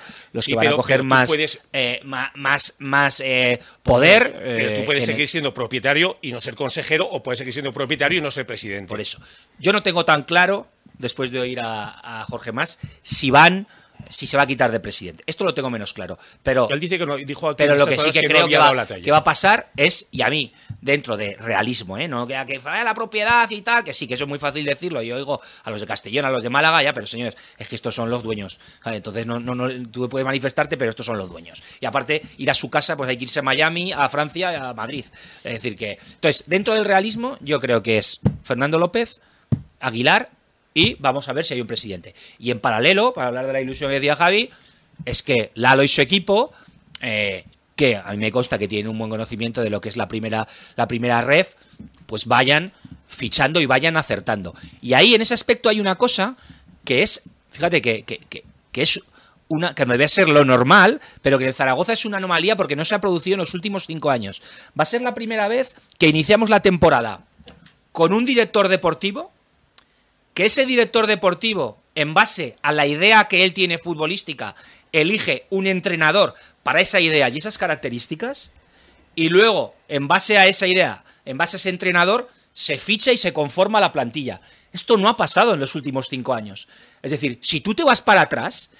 más poder. Pero tú puedes seguir siendo propietario y no ser consejero, o puedes seguir siendo propietario y no ser presidente. Por eso. Yo no tengo tan claro, después de oír a Jorge Mas, si se va a quitar de presidente. Esto lo tengo menos claro. Pero él dice que no, dijo aquí, pero lo que sí que creo que va a pasar es, y a mí, dentro de realismo, no que vaya la propiedad y tal, que sí, que eso es muy fácil decirlo. Yo oigo a los de Castellón, a los de Málaga, ya, pero señores, es que estos son los dueños. Entonces tú puedes manifestarte, pero estos son los dueños. Y aparte, ir a su casa, pues hay que irse a Miami, a Francia, a Madrid. Es decir que... Entonces, dentro del realismo, yo creo que es Fernando López, Aguilar, y vamos a ver si hay un presidente. Y en paralelo, para hablar de la ilusión que decía Javi, es que Lalo y su equipo que a mí me consta que tienen un buen conocimiento de lo que es la primera ref, pues vayan fichando y vayan acertando. Y ahí en ese aspecto hay una cosa que es, fíjate que es una que debe ser lo normal, pero que en Zaragoza es una anomalía porque no se ha producido en los últimos 5 años. Va a ser la primera vez que iniciamos la temporada con un director deportivo, que ese director deportivo, en base a la idea que él tiene futbolística, elige un entrenador para esa idea y esas características, y luego, en base a esa idea, en base a ese entrenador, se ficha y se conforma la plantilla. Esto no ha pasado en los últimos 5 años. Es decir, si tú te vas para atrás,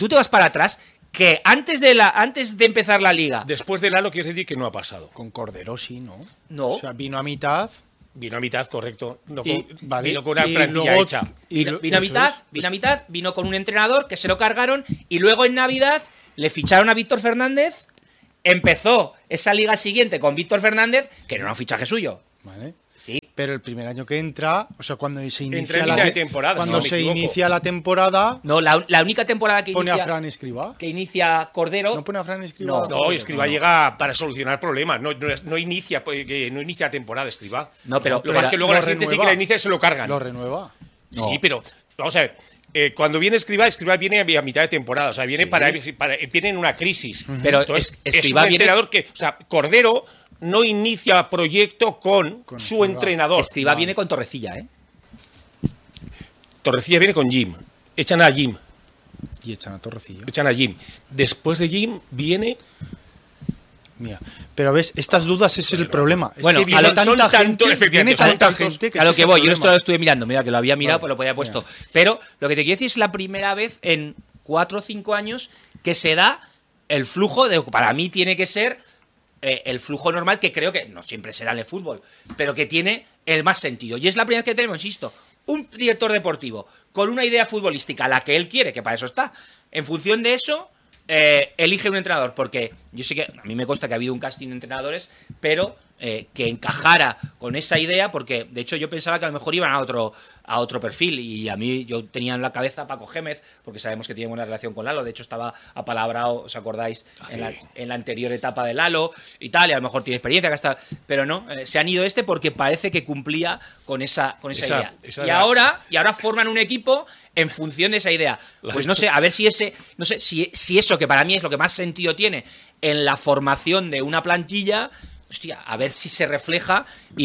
que antes de empezar la liga... Después de Lalo, quieres decir que no ha pasado. Con Cordero sí, ¿no? No. O sea, vino a mitad... Vino a mitad, correcto. No, vino con una plantilla hecha. Vino a mitad, vino con un entrenador que se lo cargaron y luego en Navidad le ficharon a Víctor Fernández. Empezó esa liga siguiente con Víctor Fernández, que no era un fichaje suyo. Vale. Sí. Pero el primer año que entra, o sea, cuando se inicia inicia la temporada... No, la única temporada que pone a Fran Escribá. Que inicia Cordero... ¿No pone a Fran Escribá? No, Escribá llega para solucionar problemas. No inicia la temporada Escribá. No, pero... Lo más que luego la siguiente sí que la inicia y se lo cargan. ¿Lo renueva? No. Sí, pero... Vamos a ver. Cuando viene Escribá viene a mitad de temporada. O sea, viene viene en una crisis. Pero entonces, es un entrenador que... O sea, Cordero... no inicia proyecto con su entrenador. Escribá viene con Torrecilla, ¿eh? Torrecilla viene con Jim. Echan a Jim. Y echan a Torrecilla. Echan a Jim. Después de Jim viene... Mira, pero ves, estas dudas es el problema. Es bueno, que viene tanta gente que a lo que voy, yo esto lo estuve mirando, mira, que lo había mirado, pues lo podía haber puesto. Pero lo que te quiero decir es la primera vez en 4 o 5 años que se da el flujo de... Para mí tiene que ser... el flujo normal que creo que no siempre será en el fútbol, pero que tiene el más sentido. Y es la primera vez que tenemos, insisto, un director deportivo con una idea futbolística, la que él quiere, que para eso está. En función de eso, elige un entrenador, porque yo sé que a mí me consta que ha habido un casting de entrenadores, pero que encajara con esa idea, porque de hecho yo pensaba que a lo mejor iban a otro perfil, y a mí yo tenía en la cabeza a Paco Gémez, porque sabemos que tiene buena relación con Lalo, de hecho estaba apalabrado, ¿os acordáis? En la anterior etapa de Lalo y tal, y a lo mejor tiene experiencia, que hasta, pero no, se han ido porque parece que cumplía con esa idea. Y ahora forman un equipo en función de esa idea. Pues no sé, a ver si si eso, que para mí es lo que más sentido tiene en la formación de una plantilla, hostia, a ver si se refleja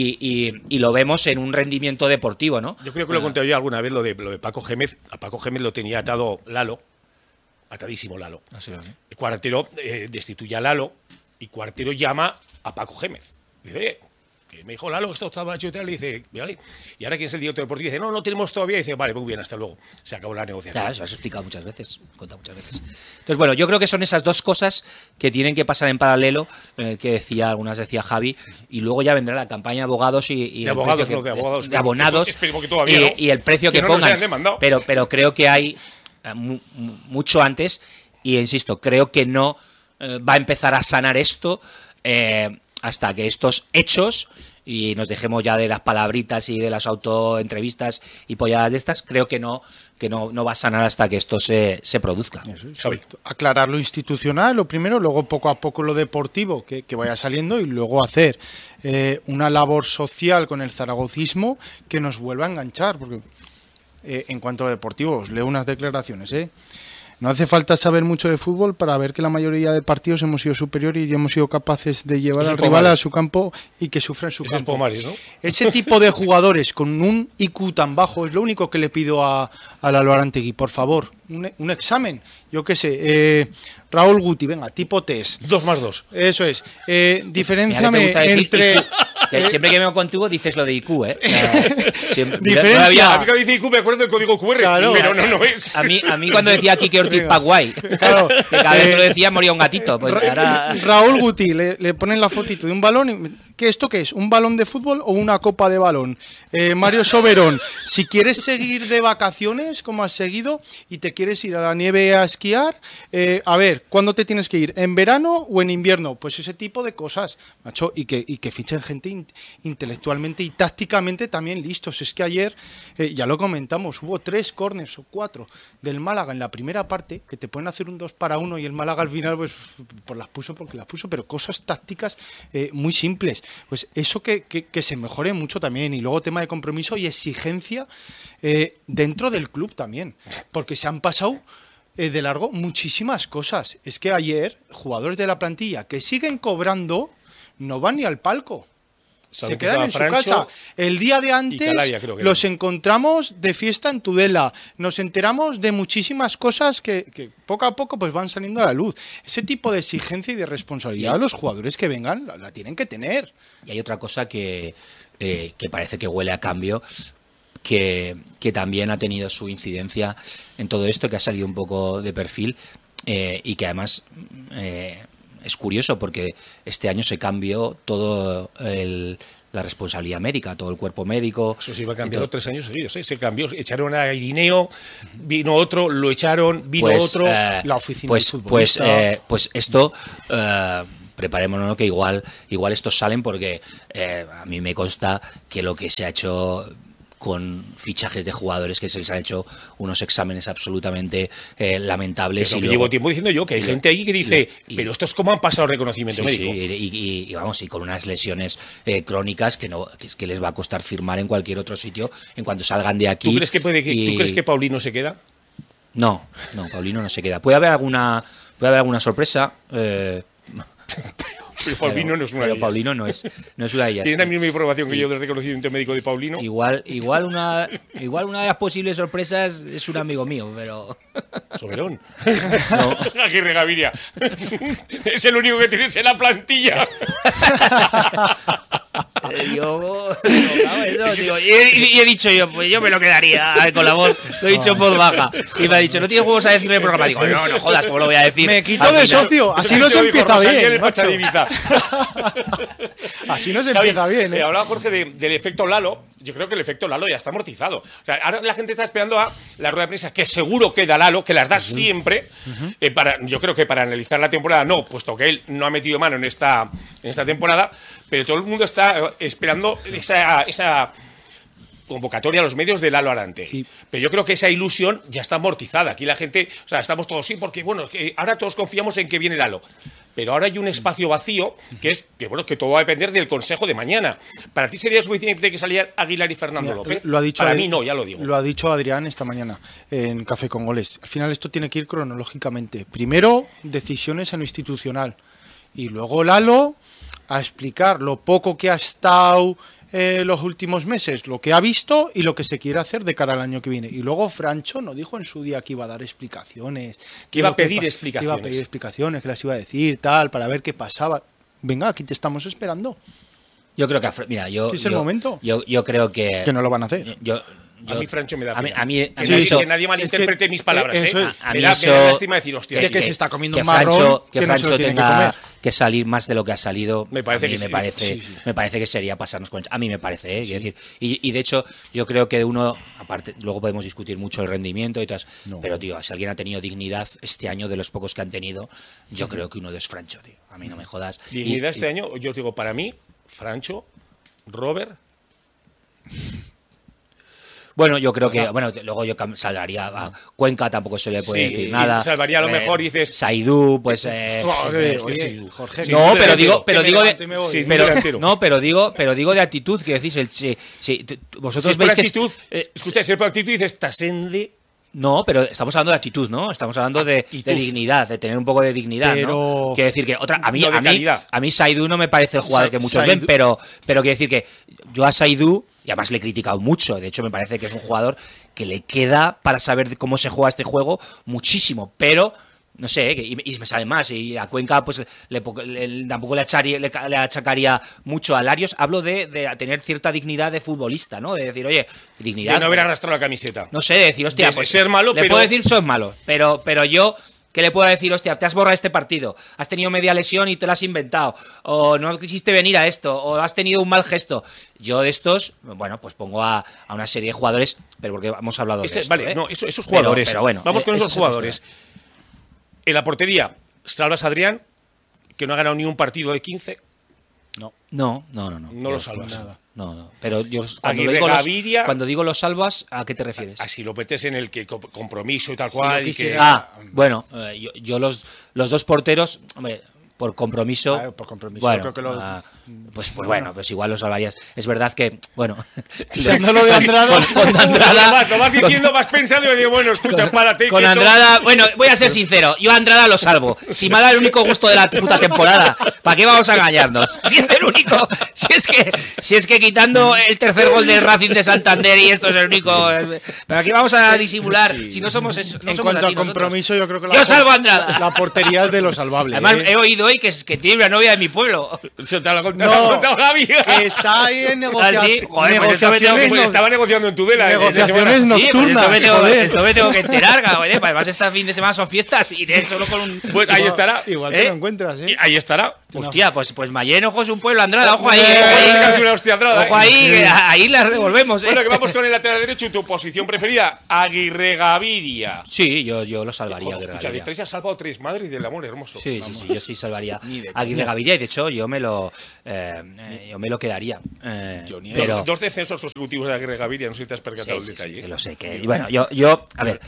y lo vemos en un rendimiento deportivo, ¿no? Yo creo que lo conté yo alguna vez, lo de Paco Gémez. A Paco Gémez lo tenía atado Lalo, atadísimo Lalo. Así es, ¿eh? El Cuartero destituye a Lalo y Cuartero llama a Paco Gémez. Dice, oye, que me dijo Lalo que esto estaba hecho y tal. Y dice, vale. Y ahora quién es el director deportivo, dice, no tenemos todavía. Y dice, vale, muy bien, hasta luego. Se acabó la negociación. Claro, eso has explicado muchas veces, contado muchas veces. Entonces, bueno, yo creo que son esas dos cosas que tienen que pasar en paralelo, que algunas decía Javi, y luego ya vendrá la campaña de abogados de abogados, de abogados. De abonados. Esperemos que todavía no. Y el precio que pongan. Pero creo que hay mucho antes, y insisto, creo que no va a empezar a sanar esto hasta que estos hechos, y nos dejemos ya de las palabritas y de las autoentrevistas y polladas de estas, creo que no va a sanar hasta que esto se produzca. Aclarar lo institucional, lo primero, luego poco a poco lo deportivo que vaya saliendo, y luego hacer una labor social con el zaragocismo que nos vuelva a enganchar, porque en cuanto a lo deportivo, os leo unas declaraciones, No hace falta saber mucho de fútbol para ver que la mayoría de partidos hemos sido superiores y hemos sido capaces de llevar al rival a su campo y que sufra en su campo. Pomares, ¿no? Ese tipo de jugadores con un IQ tan bajo es lo único que le pido al Albarantegui. Por favor, un examen. Yo qué sé, Raúl Guti, venga, tipo test. 2+2. Eso es. Diferénciame entre... Que siempre que vengo contigo dices lo de IQ, ¿eh? Diferencia. A mí cuando dice IQ me acuerdo del código QR, claro, pero no es. A mí cuando decía Quique Ortiz Paraguay, claro, que cada vez que lo decía moría un gatito. Pues ahora... Raúl Guti, le ponen la fotito de un balón ¿Que esto qué es? ¿Un balón de fútbol o una copa de balón? Mario Soberón, si quieres seguir de vacaciones, como has seguido, y te quieres ir a la nieve a esquiar, a ver, ¿cuándo te tienes que ir? ¿En verano o en invierno? Pues ese tipo de cosas, macho, y que fichen gente intelectualmente y tácticamente también listos. Es que ayer, ya lo comentamos, hubo 3 córners o 4 del Málaga en la primera parte, que te pueden hacer un 2-1 y el Málaga al final pues las puso porque las puso, pero cosas tácticas muy simples. Pues eso que se mejore mucho también. Y luego tema de compromiso y exigencia dentro del club también, porque se han pasado de largo muchísimas cosas. Es que ayer jugadores de la plantilla que siguen cobrando no van ni al palco. Se quedan en su casa. El día de antes los encontramos de fiesta en Tudela. Nos enteramos de muchísimas cosas que poco a poco pues van saliendo a la luz. Ese tipo de exigencia y de responsabilidad los jugadores que vengan la tienen que tener. Y hay otra cosa que parece que huele a cambio, que también ha tenido su incidencia en todo esto, que ha salido un poco de perfil y que además... es curioso porque este año se cambió todo la responsabilidad médica, todo el cuerpo médico. Eso se iba cambiando 3 años seguidos, se cambió. Echaron a Irineo, vino otro, lo echaron, vino otro. La oficina del futbolista. Pues esto... preparémonos, ¿no? Que igual estos salen porque a mí me consta que lo que se ha hecho con fichajes de jugadores, que se les han hecho unos exámenes absolutamente lamentables. Es lo que llevo tiempo diciendo yo, que hay gente ahí que dice, pero estos cómo han pasado reconocimiento médico. Sí, y con unas lesiones crónicas que les va a costar firmar en cualquier otro sitio en cuanto salgan de aquí. ¿Tú crees que Paulino se queda? No, Paulino no se queda. Puede haber alguna sorpresa. Pero Paulino no es una de ellas. Paulino no es una de ellas. Tiene la misma información que yo del reconocimiento médico de Paulino. Igual una de las posibles sorpresas es un amigo mío, pero... Soberón. No. Aguirre Gaviria. Es el único que tienes en la plantilla. Y he dicho yo, pues yo me lo quedaría con la voz, lo he dicho en voz baja. Y me ha dicho, ¿no tienes huevos a decir en el programa? Digo, no jodas, ¿cómo lo voy a decir? Me quito de socio, así no se empieza bien. Así no se empieza bien. Hablaba Jorge del efecto Lalo. Yo creo que el efecto Lalo ya está amortizado. O sea, ahora la gente está esperando a la rueda de prensa, que seguro que da Lalo, que las da siempre. Yo creo que para analizar la temporada no, puesto que él no ha metido mano en esta temporada, pero todo el mundo está esperando esa convocatoria a los medios de Lalo Arante. Sí. Pero yo creo que esa ilusión ya está amortizada. Aquí la gente, o sea, estamos todos porque bueno, ahora todos confiamos en que viene Lalo. Pero ahora hay un espacio vacío que todo va a depender del consejo de mañana. ¿Para ti sería suficiente que salieran Aguilar y Fernando López? Para mí no, ya lo digo. Lo ha dicho Adrián esta mañana en Café con Goles. Al final esto tiene que ir cronológicamente. Primero, decisiones en lo institucional. Y luego Lalo a explicar lo poco que ha estado los últimos meses, lo que ha visto y lo que se quiere hacer de cara al año que viene. Y luego Francho no dijo en su día que iba a dar explicaciones. Que iba a pedir explicaciones. Que iba a pedir explicaciones, que las iba a decir, tal, para ver qué pasaba. Venga, aquí te estamos esperando. Yo creo que... Mira, ¿Es el momento? Yo creo que... Que no lo van a hacer. A mí Francho me da pena. Que nadie malinterprete mis palabras. Me da lástima decir, hostia, que se está comiendo un marrón, que Francho no tenga que salir más de lo que ha salido. Me parece que sería pasarnos con... A mí me parece, decir, y de hecho yo creo que aparte, luego podemos discutir mucho el rendimiento y todas, pero tío, si alguien ha tenido dignidad este año, de los pocos que han tenido, yo creo que uno es Francho, tío. A mí no me jodas. Dignidad este año, yo os digo, para mí, Francho, Robert... Bueno, yo creo que... Bueno, luego yo salvaría a Cuenca, tampoco se le puede decir nada. Salvaría a lo mejor, dices... Saidú, pues... Jorge, no, pero digo de actitud, que decís... vosotros veis actitud, escucháis, por actitud dices Tasende... No, pero estamos hablando de actitud, ¿no? Estamos hablando de dignidad, de tener un poco de dignidad, ¿no? Quiero decir que a mí Saidú no me parece el jugador que muchos ven, pero quiero decir que yo a Saidú, y además le he criticado mucho, de hecho me parece que es un jugador que le queda para saber cómo se juega este juego muchísimo, pero... No sé, y me sale más. Y a Cuenca, pues tampoco le achacaría mucho a Larios. Hablo de tener cierta dignidad de futbolista, ¿no? De decir, oye, dignidad. De no haber arrastrado la camiseta. No sé, de decir, hostia, pues ser malo, le puedo decir, soy malo. Pero yo que le pueda decir, hostia, te has borrado este partido, has tenido media lesión y te lo has inventado, o no quisiste venir a esto, o has tenido un mal gesto. Yo de estos, bueno, pues pongo a una serie de jugadores, pero porque hemos hablado de esto. Vale, no, esos jugadores. Pero bueno, vamos con esos jugadores. En la portería, salvas a Adrián, que no ha ganado ni un partido de 15. No. No lo salvas. Nada. No. Pero yo cuando digo los salvas, ¿a qué te refieres? Así lo metes en el que compromiso y tal cual. Bueno, yo los dos porteros, hombre, por compromiso. Claro, por compromiso. Bueno, creo que pues bueno, pues igual los salvarías. Es verdad que, bueno. Lo de Andrada. Con Andrada. Lo vas diciendo, vas pensando y digo, bueno, escucha, párate. Con Andrada, bueno, voy a ser sincero. Yo a Andrada lo salvo. Si me ha dado el único gusto de la puta temporada, ¿para qué vamos a engañarnos? Si es el único. Si es que quitando el tercer gol del Racing de Santander y esto es el único. ¿Para qué vamos a disimular? Si no somos eso. En cuanto al compromiso, yo creo que yo salvo a Andrada. La portería es de lo salvable. Además, he oído hoy que tiene una novia de mi pueblo. Se te lo ha contado Javi. Que está ahí en negociaciones. Estaba negociando en Tudela. Negociaciones nocturnas. Esto me tengo que enterar, cabrón. Además, este fin de semana son fiestas y solo con un. Pues ahí estará. Igual te lo encuentras, ¿eh? Ahí estará. Hostia, pues Mayén, ojo, es un pueblo, Andrada. Ojo ahí. Ojo ahí la revolvemos. Bueno, que vamos con el lateral derecho. ¿Tu posición preferida? Aguirre Gaviria. Sí, yo lo salvaría. Escucha, de 3 has salvado 3. Madre del amor hermoso. Sí, yo sí salvaría Aguirre Gaviria y de hecho yo me lo quedaría. Pero 2 descensos consecutivos de Aguirre Gaviria, no sé si te has percatado el detalle. Que lo sé. Bueno, yo a ver,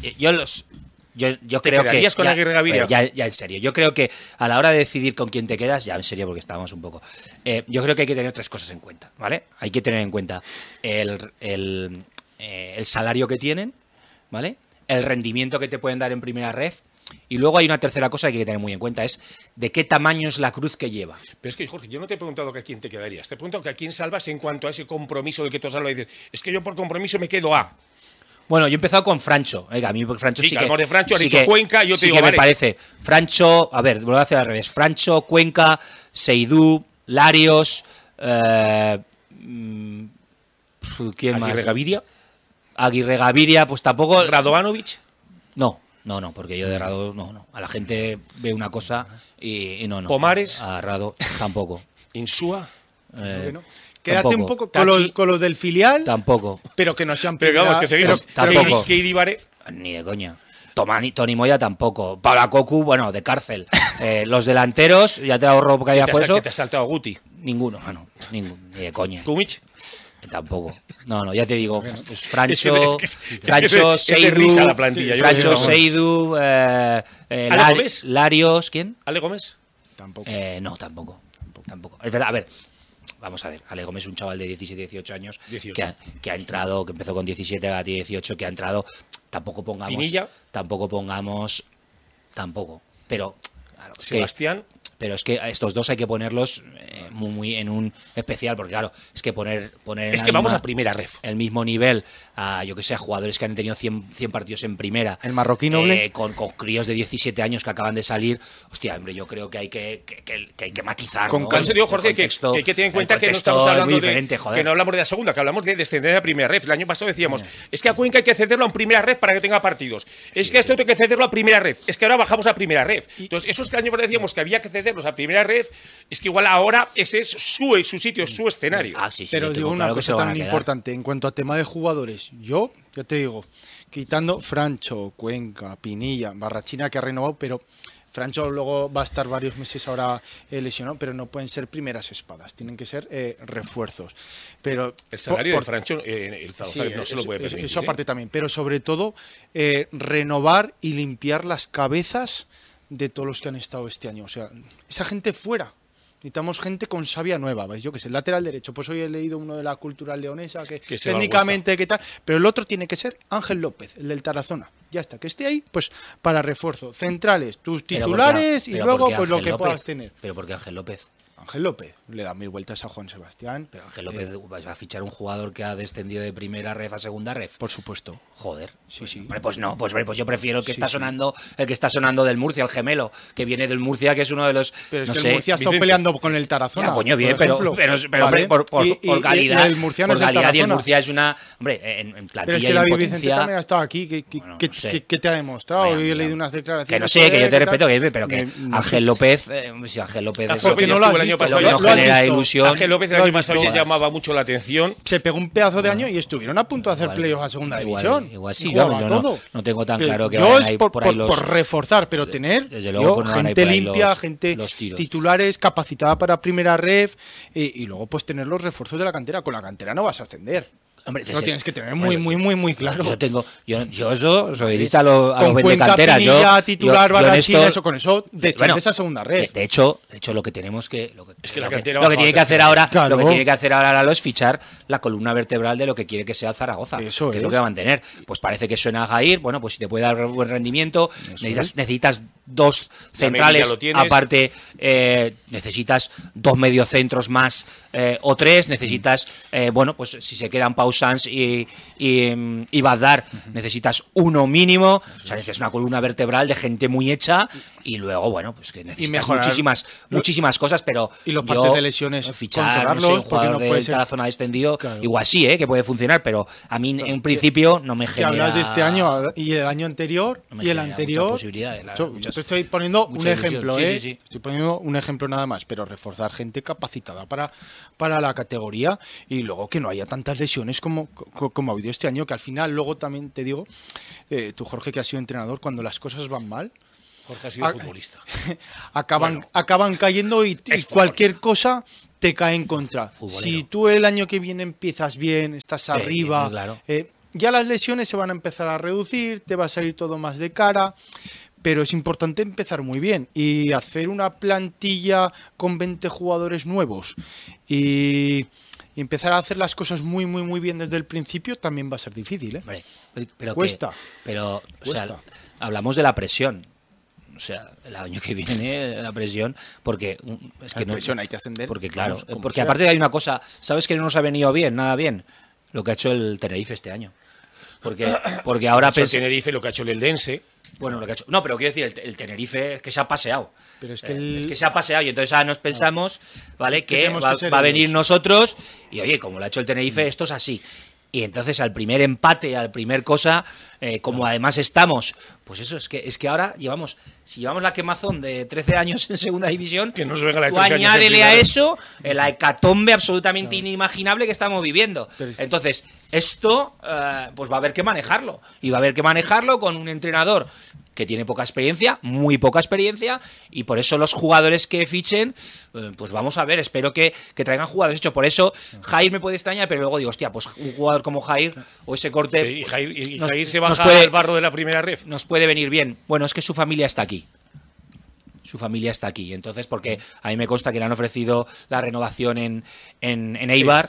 yo creo que quedarías con Aguirre Gaviria. Ya en serio, yo creo que a la hora de decidir con quién te quedas, ya en serio porque estábamos un poco, yo creo que hay que tener 3 cosas en cuenta, ¿vale? Hay que tener en cuenta el salario que tienen, ¿vale? El rendimiento que te pueden dar en primera ref. Y luego hay una tercera cosa que hay que tener muy en cuenta, es de qué tamaño es la cruz que lleva. Pero es que, Jorge, yo no te he preguntado que a quién te quedarías, te he preguntado que a quién salvas en cuanto a ese compromiso del que tú salvas y dices, es que yo por compromiso me quedo a... Bueno, yo he empezado con Francho. A mí Francho sí que... de Francho, has dicho Cuenca, yo te digo, vale. Me parece. Francho, a ver, voy a hacer al revés. Francho, Cuenca, Seidú, Larios... ¿quién más? ¿Aguirre Gaviria? Aguirre Gaviria, pues tampoco... ¿Radovanovic? No, porque yo de Rado no. A la gente ve una cosa y no. ¿Pomares? A Rado tampoco. ¿Insúa? Quédate un poco con los del filial. Tampoco. Pero que no sean Pero vamos, que seguimos. Tampoco. ¿Qué Idibare? Ni de coña. Tony Moya tampoco. Palacocu, bueno, de cárcel. Los delanteros, ya te ahorro porque haya puesto. ¿Qué te ha saltado Guti? Ninguno, ni de coña. ¿Kumich? Tampoco. No, ya te digo, pues Francho, Seidú, Larios, ¿quién? ¿Ale Gómez? Tampoco. No, tampoco. Es verdad, a ver, vamos a ver, Ale Gómez es un chaval de 17, 18 años que ha entrado, que empezó con 17 a 18, que ha entrado, tampoco pongamos, pero claro, Sebastián. Pero es que a estos dos hay que ponerlos muy en un especial, porque claro, es que poner es que vamos a primera ref. El mismo nivel a, yo que sé, a jugadores que han tenido 100 partidos en primera. El marroquí noble. Con críos de 17 años que acaban de salir. Hostia, hombre, yo creo que hay que matizar. Con serio, Jorge, que hay que tener en cuenta que no estamos hablando que no hablamos de la segunda, que hablamos de descender a primera ref. El año pasado decíamos, es que a Cuenca hay que cederlo a primera ref para que tenga partidos. Es que a esto hay que cederlo a primera ref. Es que ahora bajamos a primera ref. Entonces, esos que el año pasado decíamos que había que cederlos a primera ref, es que igual ahora ese es su sitio, su escenario. Pero digo una cosa tan importante en cuanto a tema de jugadores. Yo, ya te digo, quitando Francho, Cuenca, Pinilla, Barrachina que ha renovado, pero Francho luego va a estar varios meses ahora lesionado, pero no pueden ser primeras espadas, tienen que ser refuerzos. Pero el salario de Francho, el Zaragoza no se lo puede permitir. Eso aparte también, pero sobre todo renovar y limpiar las cabezas de todos los que han estado este año. O sea, esa gente fuera. Necesitamos gente con savia nueva, ¿veis? Yo qué sé, el lateral derecho. Pues hoy he leído uno de la Cultural Leonesa que técnicamente, ¿qué tal? Pero el otro tiene que ser Ángel López, el del Tarazona. Ya está, que esté ahí, pues para refuerzo. Centrales, tus titulares y luego pues lo que puedas tener. ¿Pero por qué Ángel López? Ángel López le da 1000 vueltas a Juan Sebastián. Pero Ángel López va a fichar un jugador que ha descendido de primera ref a segunda ref. Por supuesto. Joder. Sí. Hombre, pues no, pues yo prefiero el que está sonando, el que está sonando del Murcia, el gemelo, que viene del Murcia, que es uno de los. Pero es que el Murcia ha estado peleando con el Tarazona. Ya, coño, bien, pero hombre, por calidad. El Murcia no por es el calidad, y el Tarazona. Murcia es una. Hombre, en plantilla. Pero es que y en David potencia, Vicente también ha estado aquí. ¿Qué te ha demostrado? Yo he leído unas declaraciones. Que no sé, que yo te respeto, pero que Ángel López. Si Ángel López es lo que no no el año pasado. Genera ilusión. Ángel López el año pasado ya llamaba mucho la atención. Se pegó un pedazo de año y estuvieron a punto de hacer playoffs a segunda división. Igual sí, yo no tengo tan claro que yo vayan es ahí por ahí los. Por reforzar, pero tener desde luego, gente limpia, gente los titulares, capacitada para primera ref y luego pues tener los refuerzos de la cantera. Con la cantera no vas a ascender. Hombre, lo tienes que tener muy claro. Yo eso soy a los vendecanteras. Yo titular, Barrachina, eso con eso descendes a segunda red. De hecho lo que tenemos que es que la cantera lo que tiene que hacer ahora, lo que tiene que hacer ahora Lalo es fichar la columna vertebral de lo que quiere que sea Zaragoza. Eso que es lo que va a mantener. Pues parece que suena a Jair, bueno, pues si te puede dar buen rendimiento, necesitas dos centrales, aparte necesitas dos mediocentros más o tres, necesitas bueno, pues si se quedan Pau Sanz y Bazdar, necesitas uno mínimo, o sea, necesitas una columna vertebral de gente muy hecha y luego, bueno, pues que necesitas muchísimas cosas, pero y los partes de lesiones fichar, no sé, un jugador de la zona descendido, igual sí, que puede funcionar, pero a mí en principio no me genera. Que hablas de este año y el año anterior y el anterior. Yo te estoy poniendo un ejemplo, sí. Estoy poniendo un ejemplo nada más, pero reforzar gente capacitada para la categoría y luego que no haya tantas lesiones como ha habido este año, que al final luego también te digo, tú Jorge que has sido entrenador, cuando las cosas van mal, Jorge ha sido futbolista. acaban cayendo y cualquier cosa te cae en contra. Si tú el año que viene empiezas bien, estás arriba, claro. Ya las lesiones se van a empezar a reducir, te va a salir todo más de cara. Pero es importante empezar muy bien y hacer una plantilla con 20 jugadores nuevos y empezar a hacer las cosas muy bien desde el principio también va a ser difícil, ¿eh? Hombre, pero cuesta. O sea, hablamos de la presión. O sea, el año que viene la presión, porque es que la presión hay que ascender. Porque claro, porque aparte hay una cosa, ¿sabes que no nos ha venido nada bien? Lo que ha hecho el Tenerife este año. Porque ahora el Tenerife, lo que ha hecho el Eldense. Bueno, lo que ha hecho. No, pero quiero decir, el Tenerife es que se ha paseado. Pero es que, es que se ha paseado y entonces ahora nos pensamos, ¿vale? Que va a venir nosotros y oye, como lo ha hecho el Tenerife, esto es así. Y entonces al primer empate, al primer cosa, como además estamos, pues eso, es que ahora si llevamos la quemazón de 13 años en segunda división, que nos venga la de tú añádele a eso la hecatombe absolutamente inimaginable que estamos viviendo. Entonces, esto pues va a haber que manejarlo. Y va a haber que manejarlo con un entrenador que tiene poca experiencia, muy poca experiencia, y por eso los jugadores que fichen, pues vamos a ver, espero que traigan jugadores hechos. Por eso Jair me puede extrañar, pero luego digo, hostia, pues un jugador como Jair o ese corte... Y Jair se baja al barro de la primera ref. Nos puede venir bien. Bueno, es que su familia está aquí. Su familia está aquí. Entonces, porque a mí me consta que le han ofrecido la renovación en Eibar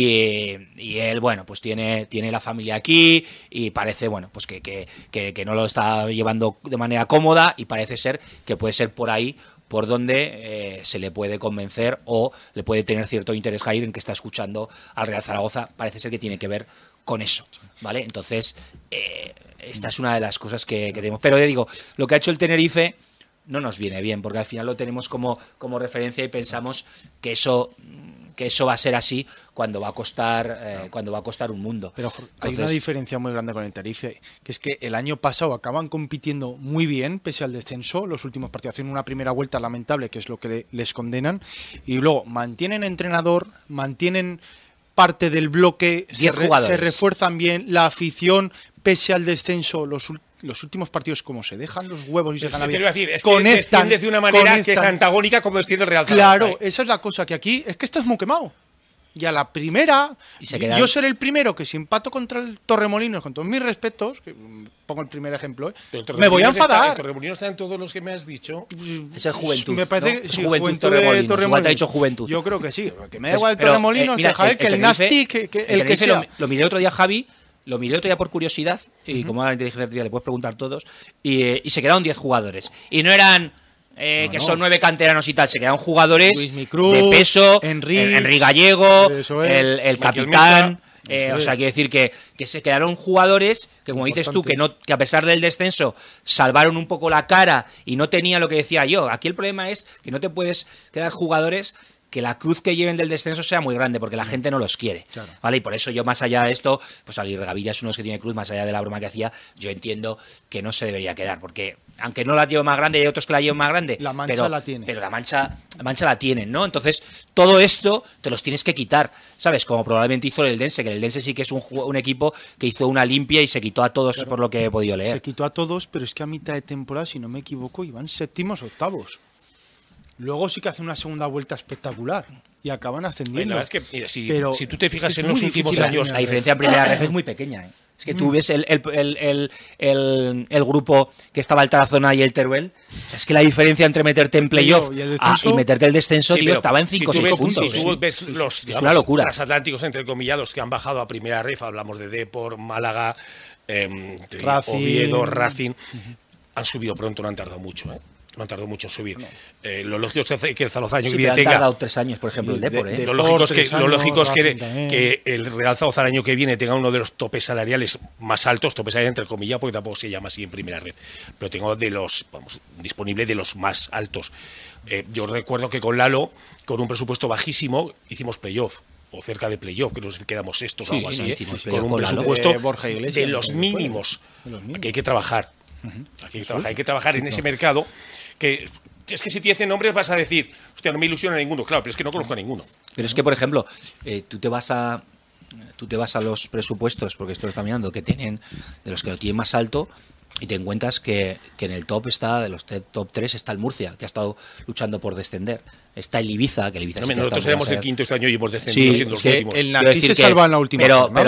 y él, bueno, pues tiene la familia aquí y parece, bueno, pues que no lo está llevando de manera cómoda y parece ser que puede ser por ahí por donde se le puede convencer o le puede tener cierto interés Jair en que está escuchando al Real Zaragoza. Parece ser que tiene que ver con eso, ¿vale? Entonces, esta es una de las cosas que tenemos. Pero ya digo, lo que ha hecho el Tenerife no nos viene bien, porque al final lo tenemos como referencia y pensamos que eso va a ser así cuando va a costar un mundo. Pero hay una diferencia muy grande con el Tenerife, que es que el año pasado acaban compitiendo muy bien pese al descenso, los últimos partidos hacen una primera vuelta lamentable, que es lo que les condenan, y luego mantienen entrenador, mantienen parte del bloque, se refuerzan bien, la afición pese al descenso, los últimos partidos, como se dejan los huevos y se ganan bien, es que desciendes de una manera que es antagónica como desciende el Real Zaragoza. Claro, esa es la cosa, que aquí es que estás muy quemado. Y a la primera, yo seré el primero que si empato contra el Torremolinos, con todos mis respetos, que pongo el primer ejemplo, me voy a enfadar. El Torremolinos está en todos los que me has dicho. Es el Juventud. Me parece que es Juventud Torremolinos. Igual te ha dicho Juventud. Yo creo que sí, que me da igual el Torremolinos, que el Nasti, que el que sea. Lo miré otro día, Javi. Lo miré otro día por curiosidad, y como a la inteligencia artificial le puedes preguntar todos, y se quedaron 10 jugadores. Y no eran que son 9 canteranos y tal, se quedaron jugadores de peso, Henry Gallego, el capitán. O sea, quiero decir que se quedaron jugadores que, como dices tú, que a pesar del descenso salvaron un poco la cara y no tenían lo que decía yo. Aquí el problema es que no te puedes quedar jugadores que la cruz que lleven del descenso sea muy grande, porque la gente no los quiere, ¿vale? Y por eso yo, más allá de esto, pues Aguirre Gavilla es uno que tiene cruz, más allá de la broma que hacía, yo entiendo que no se debería quedar, porque aunque no la lleve más grande, hay otros que la lleven más grande, la mancha la tiene. Pero la mancha la tienen, ¿no? Entonces, todo esto te los tienes que quitar, ¿sabes? Como probablemente hizo el Eldense, que el Eldense sí que es un equipo que hizo una limpia y se quitó a todos, por lo que he podido leer. Se quitó a todos, pero es que a mitad de temporada, si no me equivoco, iban 7º o 8º. Luego sí que hacen una segunda vuelta espectacular y acaban ascendiendo. Bueno, es que, mira, si tú te fijas en los últimos años, la diferencia en primera red es muy pequeña. Es que tú ves el grupo que estaba el Tarazona y el Teruel, es que la diferencia entre meterte en playoff y meterte el descenso, tío, estaba en 5 o 6 puntos. Si tú ves los, es una locura. Transatlánticos entrecomillados que han bajado a primera red, hablamos de Depor, Málaga, Oviedo, Racing, han subido pronto, no han tardado mucho, No han tardado mucho en subir. Lo lógico es que el Zaragozaño que viene tenga... han tardado 3 años, por ejemplo, el Depor. Lo lógico es que el Real Zaragoza el año que viene tenga uno de los topes salariales más altos, topes salariales entre comillas, porque tampoco se llama así en primera red. Pero tengo disponible de los más altos. Yo recuerdo que con Lalo, con un presupuesto bajísimo, hicimos playoff. O cerca de playoff, que nos quedamos estos o algo así. Con un presupuesto de los mínimos. Que hay que trabajar. Hay que trabajar en ese mercado que es que si te dicen nombres vas a decir, hostia, no me ilusiona ninguno, claro, pero es que no conozco a ninguno. Pero es que, por ejemplo, tú te vas a los presupuestos, porque esto lo está mirando, que tienen, de los que lo tienen más alto, y te encuentras que en el top está, de los top 3 está el Murcia, que ha estado luchando por descender. Está el Ibiza, que el Ibiza nosotros éramos el quinto este año y hemos descendido siendo los últimos. El Nati se salva en la última. Pero